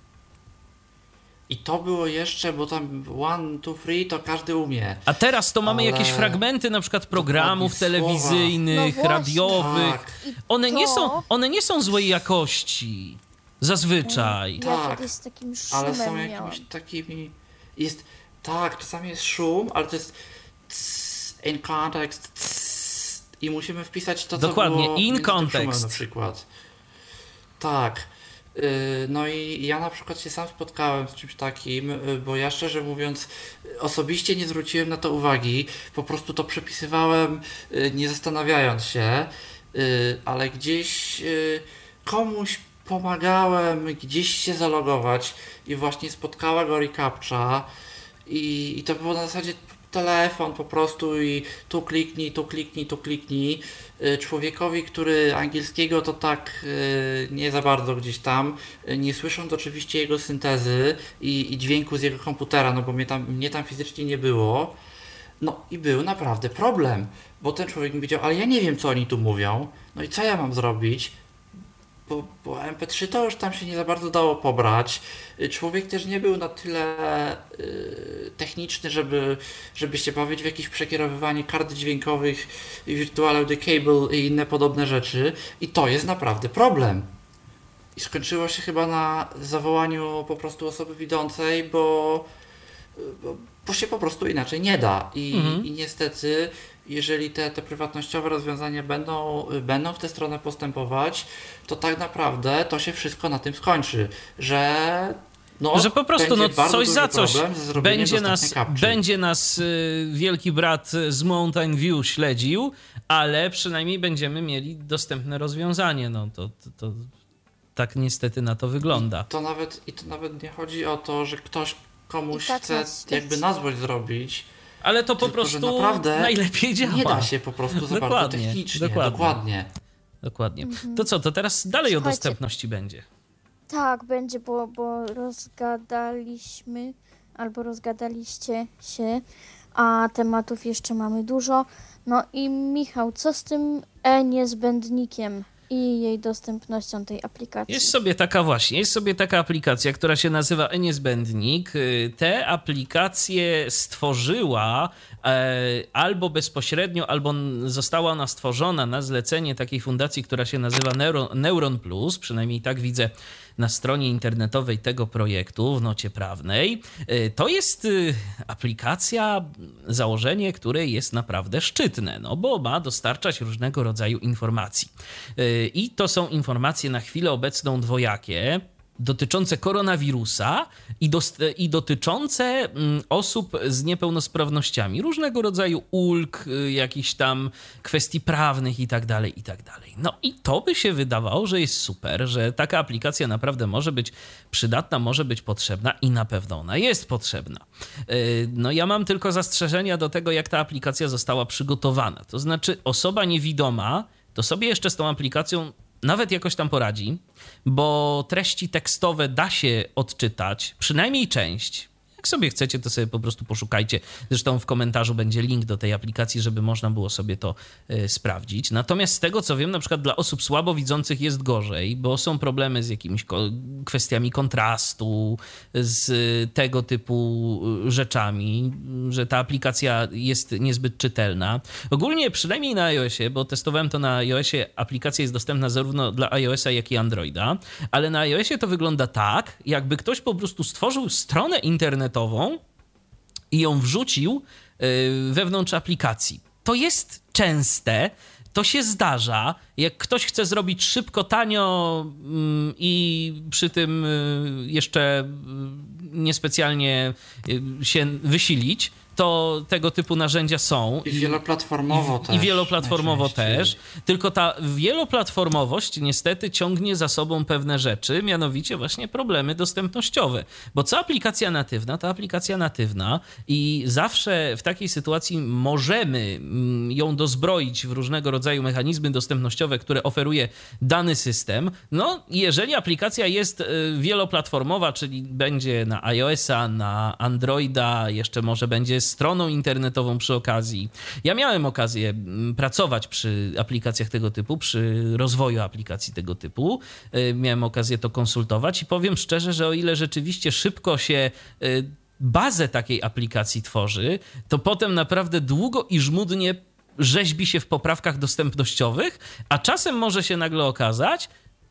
I to było jeszcze, bo tam one, two, three to każdy umie. A teraz to mamy Ale- jakieś fragmenty na przykład programów Dokładnie, słowa. telewizyjnych, No właśnie. radiowych. Tak. I One nie, to są, one nie są złej jakości. Zazwyczaj. Ja Tak, kiedyś z takim szumem Ale są miałam. jakimiś takimi... Jest... Tak, czasami jest szum, ale to jest tss, in context tss, i musimy wpisać to, co Dokładnie, było in między tym szumem context. na przykład. Tak. Yy, No i ja na przykład się sam spotkałem z czymś takim, yy, bo ja szczerze mówiąc osobiście nie zwróciłem na to uwagi, po prostu to przepisywałem yy, nie zastanawiając się, yy, ale gdzieś yy, komuś pomagałem gdzieś się zalogować i właśnie spotkała go reCAPTCHA i, i to było na zasadzie telefon po prostu i tu kliknij, tu kliknij, tu kliknij. Y, Człowiekowi, który angielskiego to tak y, nie za bardzo gdzieś tam, y, nie słysząc oczywiście jego syntezy i, i dźwięku z jego komputera, no bo mnie tam, mnie tam fizycznie nie było, no i był naprawdę problem, bo ten człowiek mi powiedział, ale ja nie wiem, co oni tu mówią, no i co ja mam zrobić? Bo, bo M P trzy to już tam się nie za bardzo dało pobrać. Y, Człowiek też nie był na tyle y, techniczny, żeby, żeby się bawić w jakieś przekierowywanie kart dźwiękowych, Virtual Audio Cable i inne podobne rzeczy. I to jest naprawdę problem. I skończyło się chyba na zawołaniu po prostu osoby widzącej, bo bo się po prostu inaczej nie da. I, Mhm. i niestety, jeżeli te, te prywatnościowe rozwiązania będą, będą w tę stronę postępować, to tak naprawdę to się wszystko na tym skończy, że no, że po prostu no, będzie bardzo coś duży za coś problem ze zrobieniem będzie nas, dostępnej kapczy. będzie nas y, wielki brat z Mountain View śledził, ale przynajmniej będziemy mieli dostępne rozwiązanie. No to, to, to tak niestety na to wygląda. To nawet, I to nawet nie chodzi o to, że ktoś komuś I tak chce nas jakby śledzi. na złość zrobić. Ale to po Tylko, że prostu naprawdę najlepiej działa. Nie da się po prostu za bardzo Dokładnie, technicznie. dokładnie. Dokładnie. Dokładnie. To co, to teraz dalej o Słuchajcie. dostępności będzie. Tak, będzie, bo, bo rozgadaliśmy albo rozgadaliście się, a tematów jeszcze mamy dużo. No i Michał, co z tym e-niezbędnikiem i jej dostępnością tej aplikacji? Jest sobie taka właśnie, jest sobie taka aplikacja, która się nazywa e-niezbędnik. Y, Te aplikacje stworzyła e, albo bezpośrednio, albo n- została ona stworzona na zlecenie takiej fundacji, która się nazywa Neuro, Neuron Plus, przynajmniej tak widzę na stronie internetowej tego projektu w nocie prawnej. Y, To jest y, aplikacja, założenie której jest naprawdę szczytne, no bo ma dostarczać różnego rodzaju informacji. Y, I to są informacje na chwilę obecną dwojakie, dotyczące koronawirusa i, dost- i dotyczące mm, osób z niepełnosprawnościami, różnego rodzaju ulg, y, jakichś tam kwestii prawnych i tak dalej, i tak dalej. No i to by się wydawało, że jest super, że taka aplikacja naprawdę może być przydatna, może być potrzebna i na pewno ona jest potrzebna. Y, No ja mam tylko zastrzeżenia do tego, jak ta aplikacja została przygotowana. To znaczy osoba niewidoma to sobie jeszcze z tą aplikacją nawet jakoś tam poradzi, bo treści tekstowe da się odczytać, przynajmniej część. Jak sobie chcecie, to sobie po prostu poszukajcie. Zresztą w komentarzu będzie link do tej aplikacji, żeby można było sobie to y, sprawdzić. Natomiast z tego, co wiem, na przykład dla osób słabowidzących jest gorzej, bo są problemy z jakimiś ko- kwestiami kontrastu, z y, tego typu y, rzeczami, że ta aplikacja jest niezbyt czytelna. Ogólnie, przynajmniej na iOSie, bo testowałem to na iOSie, aplikacja jest dostępna zarówno dla iOSa, jak i Androida, ale na iOSie to wygląda tak, jakby ktoś po prostu stworzył stronę internetową i ją wrzucił y, wewnątrz aplikacji. To jest częste, to się zdarza. Jak ktoś chce zrobić szybko, tanio mm, i przy tym y, jeszcze y, niespecjalnie y, się wysilić, to tego typu narzędzia są. I wieloplatformowo I, też. I wieloplatformowo najczęściej. też. Tylko ta wieloplatformowość niestety ciągnie za sobą pewne rzeczy, mianowicie właśnie problemy dostępnościowe. Bo co aplikacja natywna, to aplikacja natywna i zawsze w takiej sytuacji możemy mm, ją dozbroić w różnego rodzaju mechanizmy dostępnościowe, które oferuje dany system. No, jeżeli aplikacja jest y, wieloplatformowa, czyli będzie na iOS-a, na Androida, jeszcze może będzie stroną internetową przy okazji. Ja miałem okazję mm, pracować przy aplikacjach tego typu, przy rozwoju aplikacji tego typu. Y, Miałem okazję to konsultować i powiem szczerze, że o ile rzeczywiście szybko się y, bazę takiej aplikacji tworzy, to potem naprawdę długo i żmudnie rzeźbi się w poprawkach dostępnościowych, a czasem może się nagle okazać,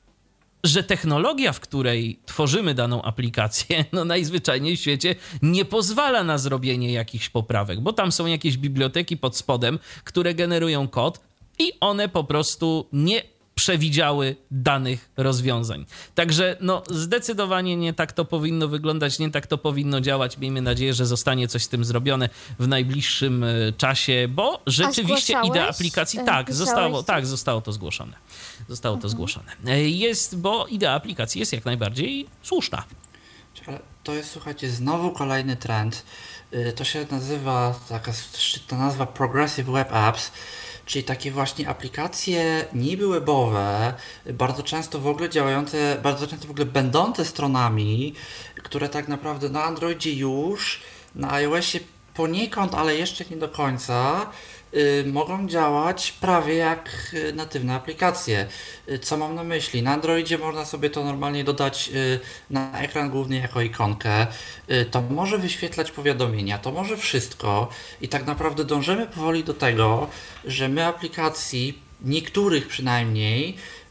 że technologia, w której tworzymy daną aplikację, no najzwyczajniej w świecie nie pozwala na zrobienie jakichś poprawek, bo tam są jakieś biblioteki pod spodem, które generują kod i one po prostu nie przewidziały danych rozwiązań. Także no zdecydowanie nie tak to powinno wyglądać, nie tak to powinno działać. Miejmy nadzieję, że zostanie coś z tym zrobione w najbliższym e, czasie, bo rzeczywiście zgłaszałeś? idea aplikacji, E, tak, pisałeś zostało, coś? tak, zostało to zgłoszone. Zostało to zgłoszone. E, Jest, bo idea aplikacji jest jak najbardziej słuszna. Ale to jest, słuchajcie, znowu kolejny trend. Y, To się nazywa, taka szczytna nazwa Progressive Web Apps, czyli takie właśnie aplikacje niby webowe, bardzo często w ogóle działające, bardzo często w ogóle będące stronami, które tak naprawdę na Androidzie już, na iOSie poniekąd, ale jeszcze nie do końca, y, mogą działać prawie jak y, natywne aplikacje. Y, Co mam na myśli? Na Androidzie można sobie to normalnie dodać y, na ekran główny jako ikonkę. Y, To może wyświetlać powiadomienia, to może wszystko i tak naprawdę dążymy powoli do tego, że my aplikacji, niektórych przynajmniej,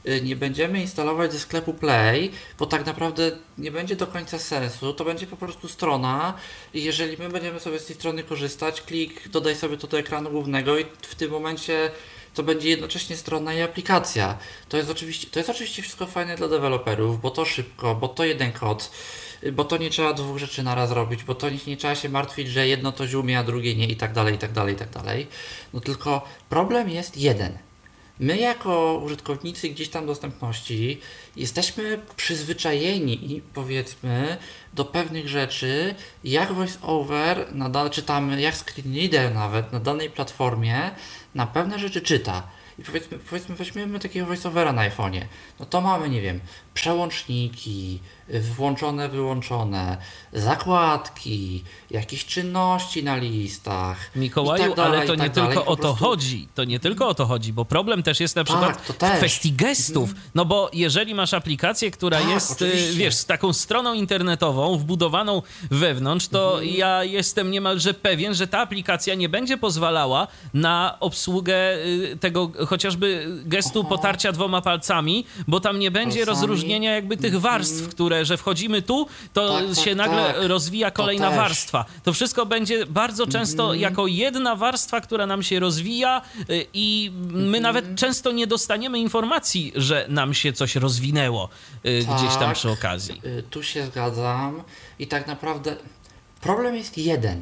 y, nie będziemy instalować ze sklepu Play, bo tak naprawdę nie będzie do końca sensu, to będzie po prostu strona i jeżeli my będziemy sobie z tej strony korzystać, klik, dodaj sobie to do ekranu głównego i w tym momencie to będzie jednocześnie strona i aplikacja. To jest oczywiście, to jest oczywiście wszystko fajne dla deweloperów, bo to szybko, bo to jeden kod, bo to nie trzeba dwóch rzeczy naraz robić, bo to nie, nie trzeba się martwić, że jedno to ziumie, a drugie nie i tak dalej, i tak dalej, i tak dalej. No tylko problem jest jeden. My jako użytkownicy gdzieś tam dostępności jesteśmy przyzwyczajeni, powiedzmy, do pewnych rzeczy, jak VoiceOver, na, czytamy, jak screenreader nawet na danej platformie na pewne rzeczy czyta. I powiedzmy, powiedzmy weźmiemy takiego VoiceOvera na iPhone'ie. No to mamy, nie wiem, przełączniki, włączone, wyłączone, zakładki, jakieś czynności na listach. Mikołaju, i tak dalej, ale to i nie tak tylko dalej. o to prostu... chodzi. To nie tylko o to chodzi, bo problem też jest na przykład Tak, to w też. kwestii gestów. No bo jeżeli masz aplikację, która Tak, jest, oczywiście. wiesz, z taką stroną internetową wbudowaną wewnątrz, to Mhm. ja jestem niemalże pewien, że ta aplikacja nie będzie pozwalała na obsługę y, tego chociażby gestu Aha. potarcia dwoma palcami, bo tam nie będzie Palcami. rozróżnienia jakby tych warstw, które, że wchodzimy tu, to Tak, tak, się nagle tak. rozwija kolejna też. warstwa. To wszystko będzie bardzo często Mhm. jako jedna warstwa, która nam się rozwija y, i my Mhm. nawet często nie dostaniemy informacji, że nam się coś rozwinęło y, Tak. gdzieś tam przy okazji. Y, Tu się zgadzam i tak naprawdę problem jest jeden.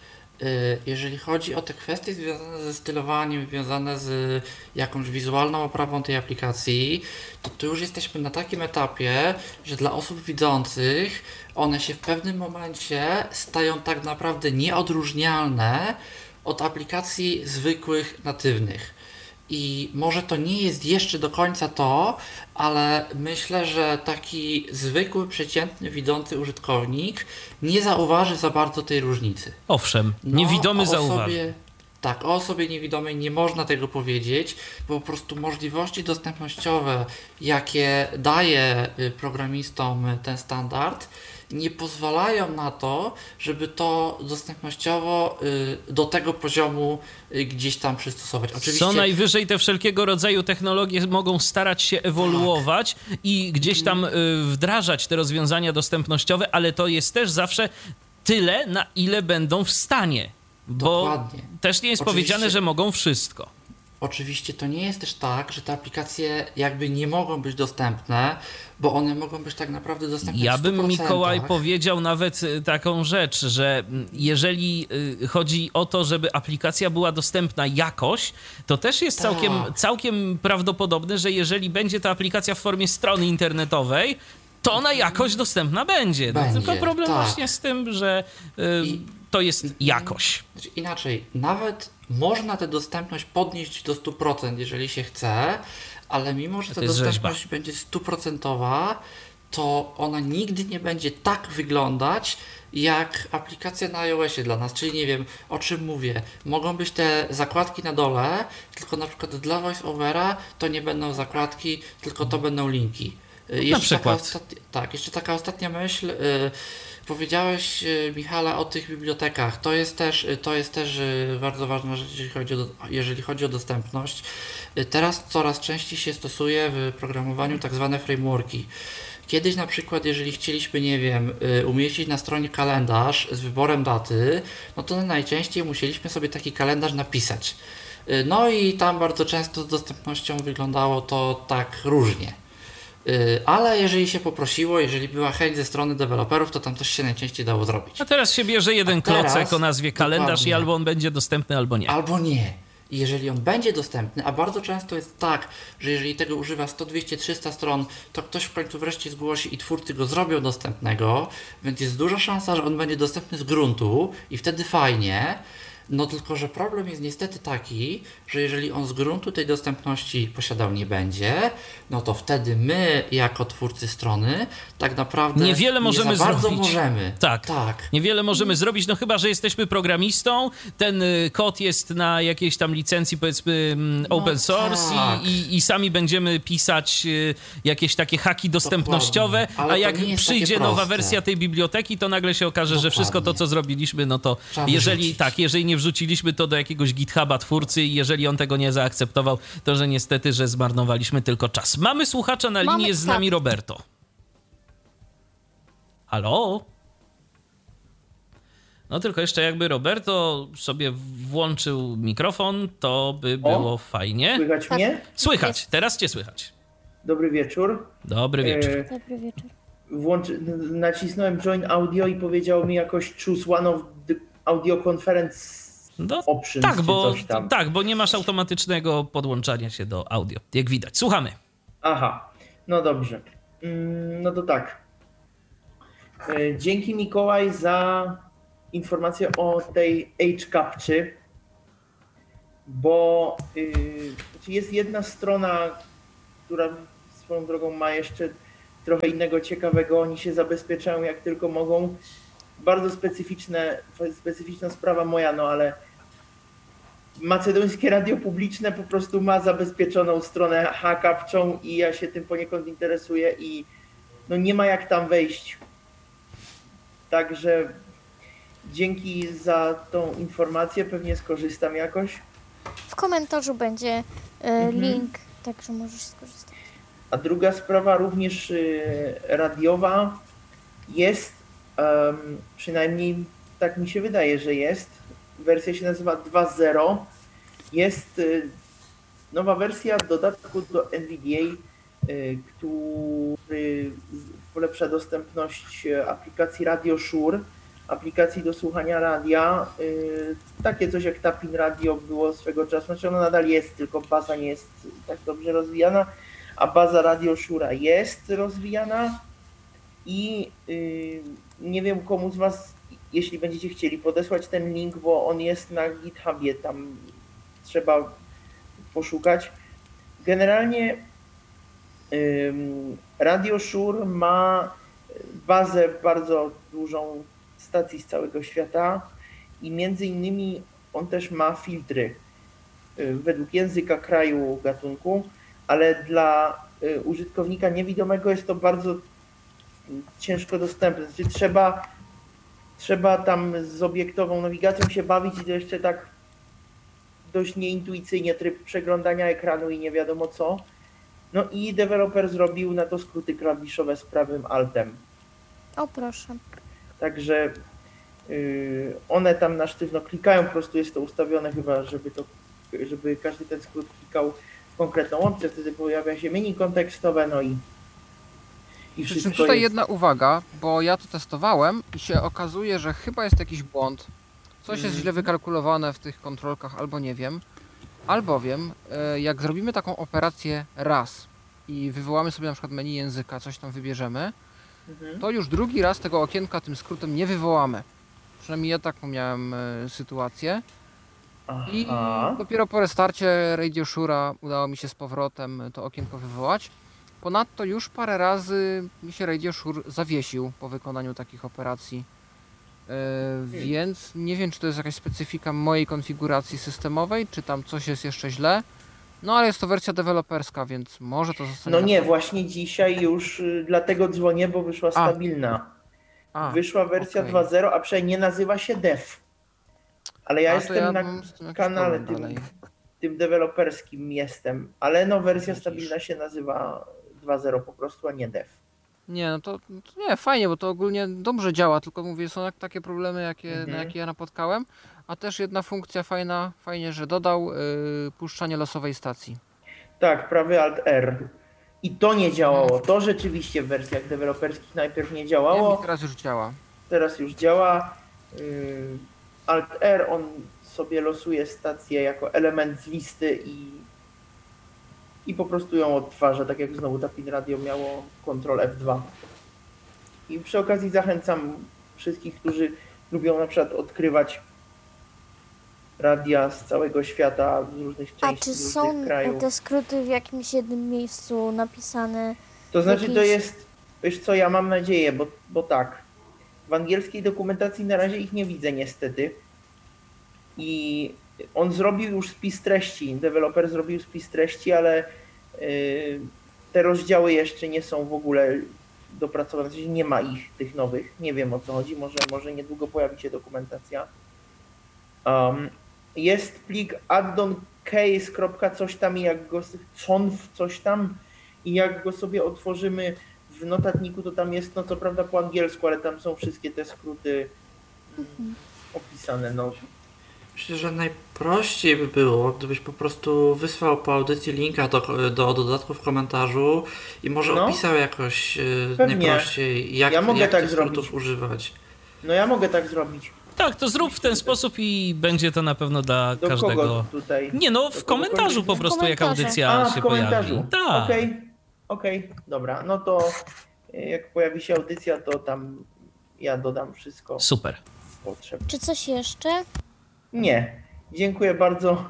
Y, Jeżeli chodzi o te kwestie związane ze stylowaniem, związane z jakąś wizualną oprawą tej aplikacji, to tu już jesteśmy na takim etapie, że dla osób widzących one się w pewnym momencie stają tak naprawdę nieodróżnialne od aplikacji zwykłych, natywnych. I może to nie jest jeszcze do końca to, ale myślę, że taki zwykły, przeciętny, widzący użytkownik nie zauważy za bardzo tej różnicy. Owszem, No, niewidomy o zauważy. osobie, tak, o osobie niewidomej nie można tego powiedzieć, bo po prostu możliwości dostępnościowe, jakie daje y, programistom y, ten standard, nie pozwalają na to, żeby to dostępnościowo y, do tego poziomu y, gdzieś tam przystosować. Oczywiście Co najwyżej te wszelkiego rodzaju technologie mogą starać się ewoluować i gdzieś tam y, wdrażać te rozwiązania dostępnościowe, ale to jest też zawsze tyle, na ile będą w stanie. Bo Dokładnie. też nie jest Oczywiście. powiedziane, że mogą wszystko. Oczywiście to nie jest też tak, że te aplikacje jakby nie mogą być dostępne, bo one mogą być tak naprawdę dostępne Ja w bym, stu procentach. Mikołaj, powiedział nawet y, taką rzecz, że mm, jeżeli y, chodzi o to, żeby aplikacja była dostępna jakoś, to też jest Tak. całkiem, całkiem prawdopodobne, że jeżeli będzie ta aplikacja w formie strony internetowej, to ona jakoś dostępna będzie. No, Będzie, tylko problem tak. właśnie z tym, że y, I- to jest jakoś. Znaczy inaczej, nawet można tę dostępność podnieść do stu procent, jeżeli się chce, ale mimo, że To ta jest dostępność rzeźba. będzie stuprocentowa, to ona nigdy nie będzie tak wyglądać, jak aplikacja na iOSie dla nas. Czyli nie wiem, o czym mówię. Mogą być te zakładki na dole, tylko na przykład dla VoiceOvera to nie będą zakładki, tylko to będą linki. Y, Jeszcze przykład. Taka ostatnia, tak, jeszcze taka ostatnia myśl. y, Powiedziałeś, y, Michale, o tych bibliotekach. To jest też, y, to jest też y, bardzo ważna rzecz, jeżeli chodzi o, do- jeżeli chodzi o dostępność. Y, Teraz coraz częściej się stosuje w programowaniu tak zwane frameworki. Kiedyś na przykład, jeżeli chcieliśmy, nie wiem, y, umieścić na stronie kalendarz z wyborem daty, no to najczęściej musieliśmy sobie taki kalendarz napisać. Y, No i tam bardzo często z dostępnością wyglądało to tak różnie. Y, Ale jeżeli się poprosiło, jeżeli była chęć ze strony deweloperów, to tam coś się najczęściej dało zrobić. A teraz się bierze jeden A teraz- klocek o nazwie kalendarz i dokładnie. albo on będzie dostępny, albo nie. Albo nie. I jeżeli on będzie dostępny, a bardzo często jest tak, że jeżeli tego używa sto, dwieście, trzysta stron, to ktoś w końcu wreszcie zgłosi i twórcy go zrobią dostępnego, więc jest duża szansa, że on będzie dostępny z gruntu i wtedy fajnie. No tylko, że problem jest niestety taki, że jeżeli on z gruntu tej dostępności posiadał nie będzie, no to wtedy my, jako twórcy strony, tak naprawdę Niewiele możemy nie za bardzo zrobić. możemy. Tak. Tak. Niewiele możemy zrobić, no chyba, że jesteśmy programistą, ten y, kod jest na jakiejś tam licencji, powiedzmy, mm, No open source tak. i, i, i sami będziemy pisać y, jakieś takie haki dostępnościowe, Dokładnie. Ale a to jak nie jest przyjdzie takie nowa proste. wersja tej biblioteki, to nagle się okaże, że wszystko to, Dokładnie. co zrobiliśmy, no to Trzeba jeżeli wyrzucić. tak, jeżeli nie nie wrzuciliśmy to do jakiegoś GitHuba twórcy i jeżeli on tego nie zaakceptował, to że niestety, że zmarnowaliśmy tylko czas. Mamy słuchacza na Mamy, linii, jest z tak. nami Roberto. Halo? No tylko jeszcze jakby Roberto sobie włączył mikrofon, to by było O, fajnie. Słychać Tak. mnie? Słychać, Jest. teraz cię słychać. Dobry wieczór. Dobry wieczór. E, Dobry wieczór. włącz... Nacisnąłem Join Audio i powiedział mi jakoś choose one of the audio conference No, options tak, czy bo, coś tam. tak, bo nie masz automatycznego podłączania się do audio, jak widać. Słuchamy. Aha, no dobrze. Mm, No to tak. E, Dzięki Mikołaj za informację o tej H-Capczy, bo y, znaczy jest jedna strona, która swoją drogą ma jeszcze trochę innego ciekawego. Oni się zabezpieczają jak tylko mogą. Bardzo specyficzne, specyficzna sprawa moja, no ale Macedońskie Radio Publiczne po prostu ma zabezpieczoną stronę H-Capczą i ja się tym poniekąd interesuję i no nie ma jak tam wejść. Także dzięki za tą informację, pewnie skorzystam jakoś. W komentarzu będzie e, Mhm. link, także możesz skorzystać. A druga sprawa, również y, radiowa, jest, em, przynajmniej tak mi się wydaje, że jest. Wersja się nazywa dwa zero. Jest y, nowa wersja dodatku do N V D A, y, który z- polepsza dostępność y, aplikacji Radio Shure, aplikacji do słuchania radia. Y, takie coś jak Tapin Radio było swego czasu. Znaczy ono nadal jest, tylko baza nie jest tak dobrze rozwijana. A baza Radio Shure'a jest rozwijana i yy, nie wiem komu z Was, jeśli będziecie chcieli podesłać ten link, bo on jest na GitHubie, tam trzeba poszukać. Generalnie yy, Radio Shure ma bazę bardzo dużą stacji z całego świata i między innymi on też ma filtry yy, według języka, kraju, gatunku, ale dla y, użytkownika niewidomego jest to bardzo ciężko dostępne. Znaczy trzeba, trzeba tam z obiektową nawigacją się bawić i to jeszcze tak dość nieintuicyjnie, tryb przeglądania ekranu i nie wiadomo co. No i deweloper zrobił na to skróty klawiszowe z prawym altem. O proszę. Także y, one tam na sztywno klikają, po prostu jest to ustawione chyba, żeby to, żeby każdy ten skrót klikał w konkretną opcję, wtedy pojawia się menu kontekstowe, no i, i Przy czym wszystko tutaj jest. jedna uwaga, bo ja to testowałem i się okazuje, że chyba jest jakiś błąd. Coś jest Mhm. źle wykalkulowane w tych kontrolkach, albo nie wiem. Albowiem, e, jak zrobimy taką operację raz i wywołamy sobie na przykład menu języka, coś tam wybierzemy, Mhm. to już drugi raz tego okienka tym skrótem nie wywołamy. Przynajmniej ja taką miałem e, sytuację. I Aha. dopiero po restarcie Radio Shure'a udało mi się z powrotem to okienko wywołać. Ponadto już parę razy mi się Radio Shure zawiesił po wykonaniu takich operacji. Yy, więc nie wiem, czy to jest jakaś specyfika mojej konfiguracji systemowej, czy tam coś jest jeszcze źle. No ale jest to wersja deweloperska, więc może to zostanie... No nie, naprawione. właśnie dzisiaj już y, dlatego dzwonię, bo wyszła stabilna. A, Wyszła wersja okej. dwa zero, a przynajmniej nie nazywa się dev. Ale ja A, to jestem ja na mam z tym jakiś kanale problem tym, dalej. tym deweloperskim jestem, ale no wersja Widzisz. stabilna się nazywa dwa zero po prostu, a nie dev. Nie, no to, to nie, fajnie, bo to ogólnie dobrze działa, tylko mówię, są jak- takie problemy, jakie, Mhm. na jakie ja napotkałem. A też jedna funkcja fajna, fajnie, że dodał yy, puszczanie losowej stacji. Tak, prawy Alt R. I to nie działało. To rzeczywiście w wersjach deweloperskich najpierw nie Nie, mi działało, teraz już działa. teraz już działa. Yy, Alt R, on sobie losuje stację jako element z listy i, i po prostu ją odtwarza, tak jak znowu Tapin Radio miało Ctrl F dwa. I przy okazji zachęcam wszystkich, którzy lubią na przykład odkrywać radia z całego świata, z różnych A części, czy z są różnych krajów. te skróty w jakimś jednym miejscu napisane? To znaczy to Jakiś- jest, wiesz co, ja mam nadzieję, bo, bo tak, w angielskiej dokumentacji na razie ich nie widzę niestety i on zrobił już spis treści, deweloper zrobił spis treści, ale y, te rozdziały jeszcze nie są w ogóle dopracowane, w sensie nie ma ich, tych nowych, nie wiem o co chodzi, może, może niedługo pojawi się dokumentacja. Um, jest plik addon case. coś tam i jak go conf coś tam i jak go sobie otworzymy w notatniku, to tam jest, no co prawda po angielsku, ale tam są wszystkie te skróty mm, opisane. No. Myślę, że najprościej by było, gdybyś po prostu wysłał po audycji linka do, do dodatku w komentarzu i może No. opisał jakoś yy, Pewnie. najprościej, jak, Ja mogę jak tak tych skrótów zrobić. używać. no ja mogę tak zrobić. Tak, to zrób w ten sposób i będzie to na pewno dla Do każdego. kogo tutaj? Nie no, Do w kogo komentarzu po kogoś- prostu jak komentarze. audycja A, się w komentarzu. pojawi. Tak. Okej, okej, dobra. No to y, jak pojawi się audycja, to tam ja dodam wszystko Super. potrzebne. Czy coś jeszcze? Nie, dziękuję bardzo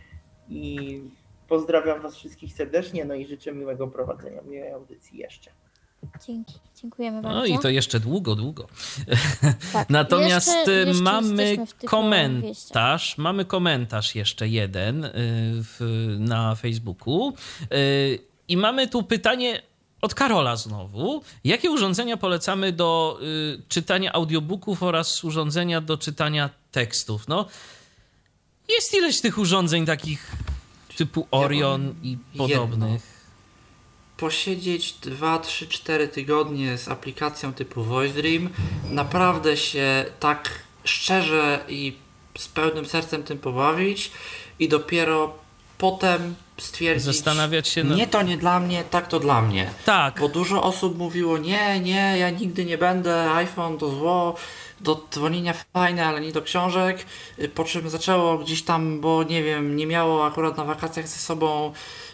i pozdrawiam was wszystkich serdecznie, no i życzę miłego prowadzenia, miłej audycji jeszcze. Dzięki, dziękujemy bardzo. No i to jeszcze długo, długo. Tak. Natomiast Jeszcze- y, jeszcze mamy jesteśmy w tych komentarz, mamy komentarz jeszcze jeden y, w, na Facebooku y, i mamy tu pytanie od Karola znowu. Jakie urządzenia polecamy do y, czytania audiobooków oraz urządzenia do czytania tekstów? No, jest ileś tych urządzeń takich typu Orion i podobnych. Posiedzieć dwa, trzy, cztery tygodnie z aplikacją typu Voice Dream, naprawdę się tak szczerze i z pełnym sercem tym pobawić i dopiero potem stwierdzić, Zastanawiać się nad- nie to nie dla mnie, tak to dla mnie. Tak. Bo dużo osób mówiło, nie, nie, ja nigdy nie będę, iPhone to zło, do dzwonienia fajne, ale nie do książek, po czym zaczęło gdzieś tam, bo nie wiem, nie miało akurat na wakacjach ze sobą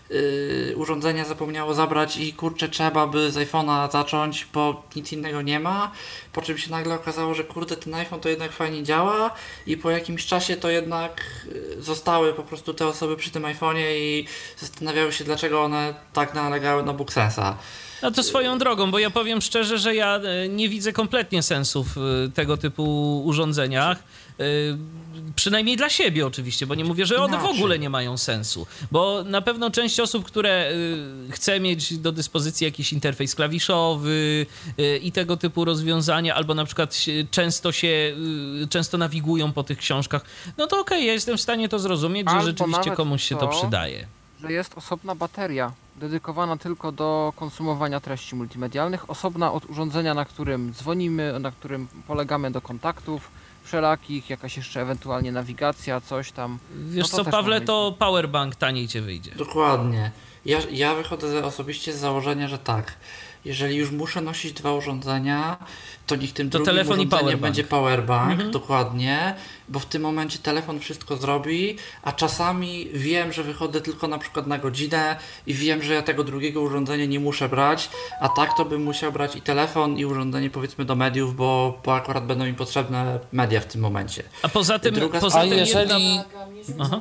yy, urządzenia, zapomniało zabrać i kurczę, trzeba by z iPhone'a zacząć, bo nic innego nie ma, po czym się nagle okazało, że kurde, ten iPhone to jednak fajnie działa i po jakimś czasie to jednak yy, zostały po prostu te osoby przy tym iPhone'ie i zastanawiały się, dlaczego one tak nalegały na BookSense'a. No to swoją drogą, bo ja powiem szczerze, że ja e, nie widzę kompletnie sensu w e, tego typu urządzeniach. E, Przynajmniej dla siebie oczywiście, bo nie mówię, że one w Inaczej. ogóle nie mają sensu. Bo na pewno część osób, które e, chce mieć do dyspozycji jakiś interfejs klawiszowy e, i tego typu rozwiązania, albo na przykład się- często się, e, często nawigują po tych książkach, no to okej, ja jestem w stanie to zrozumieć, że Albo rzeczywiście nawet komuś się to to, przydaje. Że jest osobna bateria dedykowana tylko do konsumowania treści multimedialnych, osobna od urządzenia, na którym dzwonimy, na którym polegamy do kontaktów wszelakich, jakaś jeszcze ewentualnie nawigacja, coś tam. Wiesz No to co, też Pawle, ma to powerbank taniej cię wyjdzie. Dokładnie. Ja, ja wychodzę osobiście z założenia, że tak. Jeżeli już muszę nosić dwa urządzenia, to niech tym To drugim telefon i urządzeniem powerbank. będzie powerbank, Mhm. dokładnie, bo w tym momencie telefon wszystko zrobi, a czasami wiem, że wychodzę tylko na przykład na godzinę i wiem, że ja tego drugiego urządzenia nie muszę brać, a tak to bym musiał brać i telefon, i urządzenie powiedzmy do mediów, bo, bo akurat będą mi potrzebne media w tym momencie. A poza tym, Druga poza sprawa- tym A jeżeli- jedna... Aha.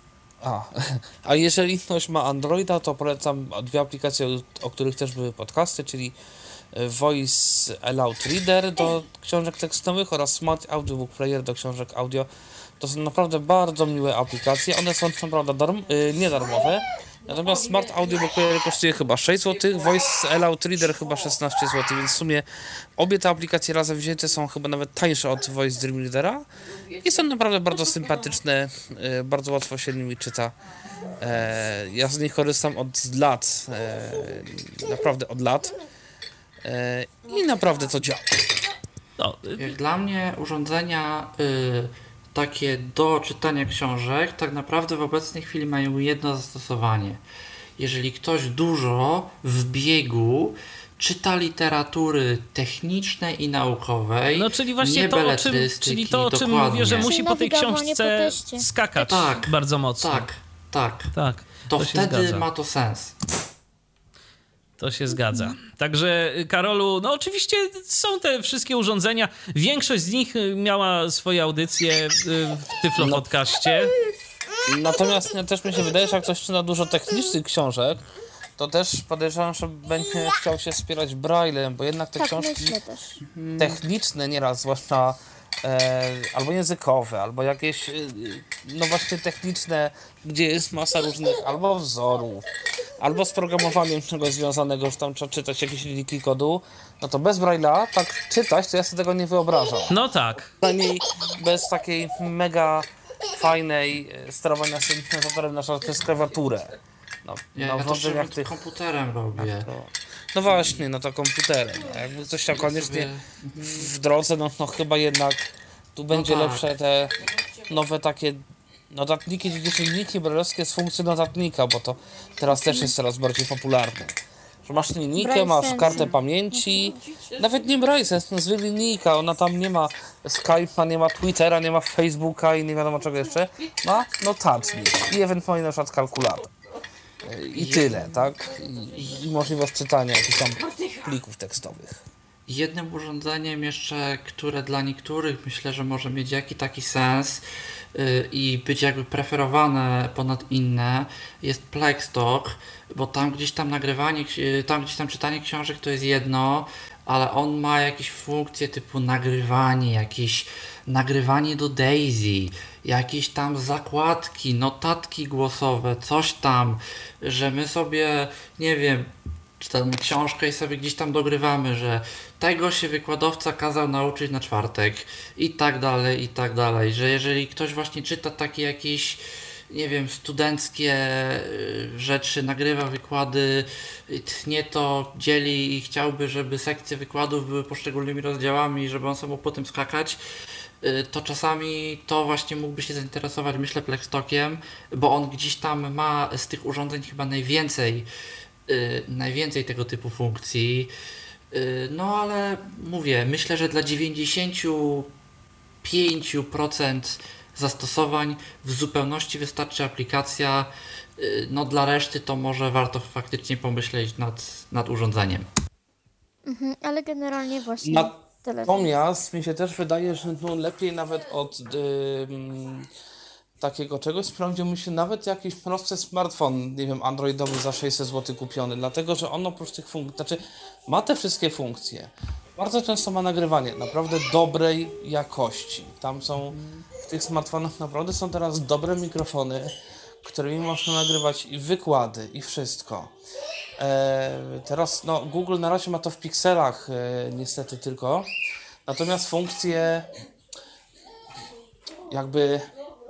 A, a jeżeli ktoś ma Androida, to polecam dwie aplikacje, o których też były podcasty, czyli Voice Aloud Reader do książek tekstowych oraz Smart Audiobook Player do książek audio. To są naprawdę bardzo miłe aplikacje. One są co prawda darm, y, niedarmowe, natomiast Smart Audiobook Player kosztuje chyba sześć złotych, Voice Aloud Reader chyba szesnaście złotych, więc w sumie obie te aplikacje razem wzięte są chyba nawet tańsze od Voice Dream Readera i są naprawdę bardzo sympatyczne, y, bardzo łatwo się nimi czyta. E, ja z nich korzystam od lat, e, naprawdę od lat e, i naprawdę to działa. No, Jak dla mnie urządzenia y, takie do czytania książek tak naprawdę w obecnej chwili mają jedno zastosowanie. Jeżeli ktoś dużo w biegu czyta literatury technicznej i naukowej, no czyli właśnie nie to, o czym, beletrystyki, czyli to, o czym dokładnie. mówię, że musi Czyli po tej nawigowanie książce po teście. skakać Tak, bardzo mocno. Tak, tak. Tak, To, to się wtedy zgadza. ma to sens. To się zgadza. Także Karolu, no oczywiście są te wszystkie urządzenia. Większość z nich miała swoje audycje w Tyflo No. Podcaście. Natomiast ja też mi się wydaje, że jak ktoś czyta dużo technicznych książek, to też podejrzewam, że będzie chciał się wspierać Braillem, bo jednak te Tak, książki myślę też. techniczne nieraz, zwłaszcza e, albo językowe, albo jakieś e, no właśnie techniczne, gdzie jest masa różnych albo wzorów, albo z programowaniem czegoś związanego, że tam trzeba czytać jakieś linijki kodu, no to bez Braille'a tak czytać, to ja sobie tego nie wyobrażam. No tak. Przynajmniej bez takiej mega fajnej e, sterowania syntezatorem na przykład przez klawiaturę. No, Ja, na ja to urządzeniach tych... tych... komputerem robię. To... No właśnie, no to komputerem. No. Jakby ktoś chciał koniecznie sobie... w drodze, no, no chyba jednak tu będzie tak. lepsze te nowe takie notatniki, dzienniki brajlowskie z funkcją notatnika, bo to teraz też jest coraz bardziej popularne. Że masz linijkę, Braille masz Sense. kartę pamięci, nawet nie Braille Sense, no zwykła linijka, ona tam nie ma Skype'a, nie ma Twittera, nie ma Facebooka i nie wiadomo czego jeszcze, ma notatnik i ewentualnie na przykład kalkulator. I tyle, tak? I, i możliwość czytania jakichś tam plików tekstowych. Jednym urządzeniem jeszcze, które dla niektórych myślę, że może mieć jaki taki sens yy, i być jakby preferowane ponad inne, jest Plextalk, bo tam gdzieś tam nagrywanie, yy, tam gdzieś tam czytanie książek to jest jedno, ale on ma jakieś funkcje typu nagrywanie, jakieś nagrywanie do Daisy, jakieś tam zakładki, notatki głosowe, coś tam, że my sobie, nie wiem, czytamy książkę i sobie gdzieś tam dogrywamy, że tego się wykładowca kazał nauczyć na czwartek i tak dalej, i tak dalej, że jeżeli ktoś właśnie czyta takie jakieś, nie wiem, studenckie y, rzeczy, nagrywa wykłady, y, tnie to, dzieli i chciałby, żeby sekcje wykładów były poszczególnymi rozdziałami, żeby on sobie mógł po tym skakać, y, to czasami to właśnie mógłby się zainteresować, myślę, Plextalkiem, bo on gdzieś tam ma z tych urządzeń chyba najwięcej Yy, najwięcej tego typu funkcji. Yy, no ale mówię, myślę, że dla dziewięćdziesiąt pięć procent zastosowań w zupełności wystarczy aplikacja. Yy, no dla reszty to może warto faktycznie pomyśleć nad, nad urządzeniem. Mhm, ale generalnie właśnie telefon. Natomiast mi się też wydaje, że no lepiej nawet od yy, takiego czegoś sprawdził mi się nawet jakiś prosty smartfon, nie wiem, androidowy za sześćset złotych kupiony, dlatego że on oprócz tych funkcji, znaczy ma te wszystkie funkcje. Bardzo często ma nagrywanie naprawdę dobrej jakości. Tam są, w tych smartfonach naprawdę są teraz dobre mikrofony, którymi można nagrywać i wykłady, i wszystko. E, teraz no, Google na razie ma to w pikselach e, niestety tylko, natomiast funkcje jakby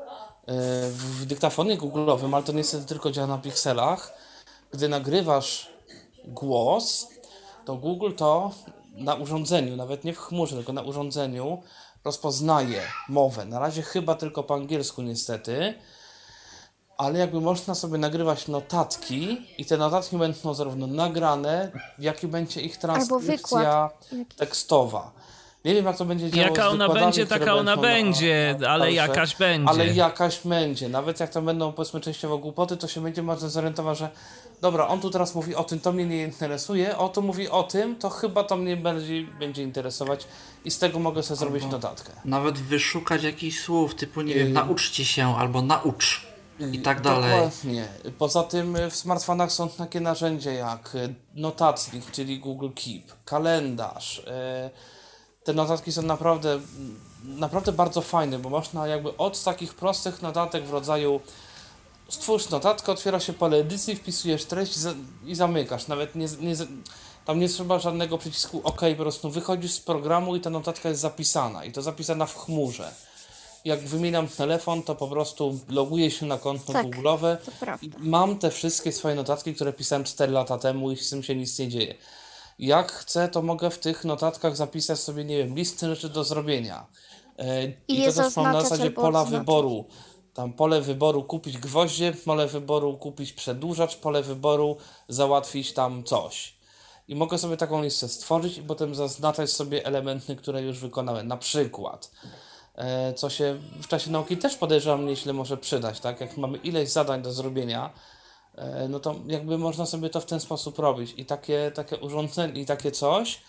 w dyktafonie Google'owym, ale to niestety tylko działa na pikselach, gdy nagrywasz głos, to Google to na urządzeniu, nawet nie w chmurze, tylko na urządzeniu rozpoznaje mowę. Na razie chyba tylko po angielsku niestety, ale jakby można sobie nagrywać notatki i te notatki będą zarówno nagrane, jak i będzie ich transkrypcja tekstowa. Nie wiem, jak to będzie działało. Jaka ona będzie, taka ona będzie, na, na ale jakaś będzie. Ale jakaś będzie. Nawet jak tam będą, powiedzmy, częściowo głupoty, to się będzie można zorientować, że dobra, on tu teraz mówi o tym, to mnie nie interesuje, o tu mówi o tym, to chyba to mnie bardziej będzie interesować i z tego mogę sobie zrobić albo notatkę. Nawet wyszukać jakichś słów, typu, nie wiem, yy... nauczcie się albo naucz i tak dalej. Dokładnie. Poza tym w smartfonach są takie narzędzia jak notatnik, czyli Google Keep, kalendarz. Te notatki są naprawdę, naprawdę bardzo fajne, bo można jakby od takich prostych notatek w rodzaju stwórz notatkę, otwiera się pole edycji, wpisujesz treść i zamykasz. Nawet nie, nie, tam nie trzeba żadnego przycisku OK, po prostu wychodzisz z programu i ta notatka jest zapisana i to zapisana w chmurze. Jak wymieniam telefon, to po prostu loguję się na konto tak, Google'owe i mam te wszystkie swoje notatki, które pisałem cztery lata temu i z tym się nic nie dzieje. Jak chcę, to mogę w tych notatkach zapisać sobie, nie wiem, listy rzeczy do zrobienia. I, I to też mam na zasadzie pola odznaczyć. wyboru. Tam pole wyboru kupić gwoździe, pole wyboru kupić przedłużacz, pole wyboru załatwić tam coś. I mogę sobie taką listę stworzyć i potem zaznaczać sobie elementy, które już wykonałem. Na przykład, co się w czasie nauki też podejrzewam nieźle może przydać, tak? Jak mamy ileś zadań do zrobienia, no to jakby można sobie to w ten sposób robić. I takie, takie urządzenie i takie coś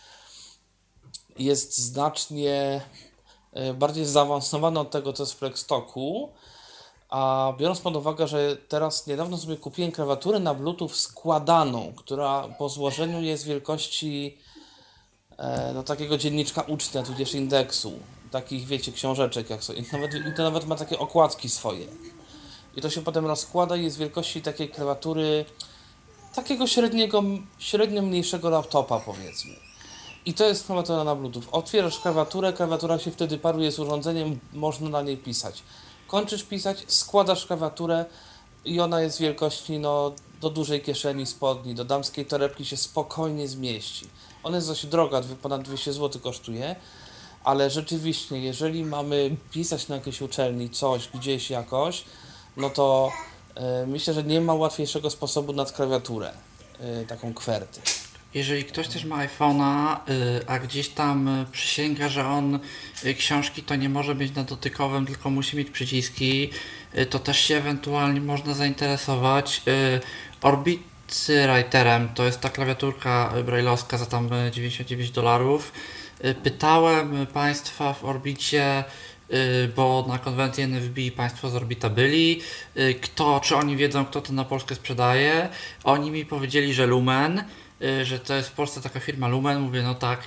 jest znacznie bardziej zaawansowane od tego, co jest w Plextalku. A biorąc pod uwagę, że teraz niedawno sobie kupiłem klawiaturę na Bluetooth składaną, która po złożeniu jest wielkości no, takiego dzienniczka ucznia, tudzież indeksu. Takich, wiecie, książeczek. Jak sobie. I, nawet, I to nawet ma takie okładki swoje. I to się potem rozkłada i jest wielkości takiej klawiatury takiego średniego, średnio mniejszego laptopa, powiedzmy. I to jest klawiatura na Bluetooth. Otwierasz klawiaturę, klawiatura się wtedy paruje z urządzeniem, można na niej pisać. kończysz pisać, składasz klawiaturę i ona jest wielkości no, do dużej kieszeni spodni, do damskiej torebki się spokojnie zmieści. Ona jest dość droga, ponad dwieście złotych kosztuje, ale rzeczywiście, jeżeli mamy pisać na jakiejś uczelni coś, gdzieś jakoś, no to y, myślę, że nie ma łatwiejszego sposobu na klawiaturę, y, taką kwerty. Jeżeli ktoś też ma iPhone'a, y, a gdzieś tam y, przysięga, że on y, książki to nie może mieć na dotykowym, tylko musi mieć przyciski, y, to też się ewentualnie można zainteresować y, Orbit Writerem. To jest ta klawiaturka braille'owska za tam y, dziewięćdziesiąt dziewięć dolarów. Y, pytałem Państwa w Orbicie, y, bo na konwencji N F B Państwo z Orbita byli, y, kto, czy oni wiedzą, kto to na Polskę sprzedaje. Oni mi powiedzieli, że Lumen, że to jest w Polsce taka firma Lumen. Mówię, no tak,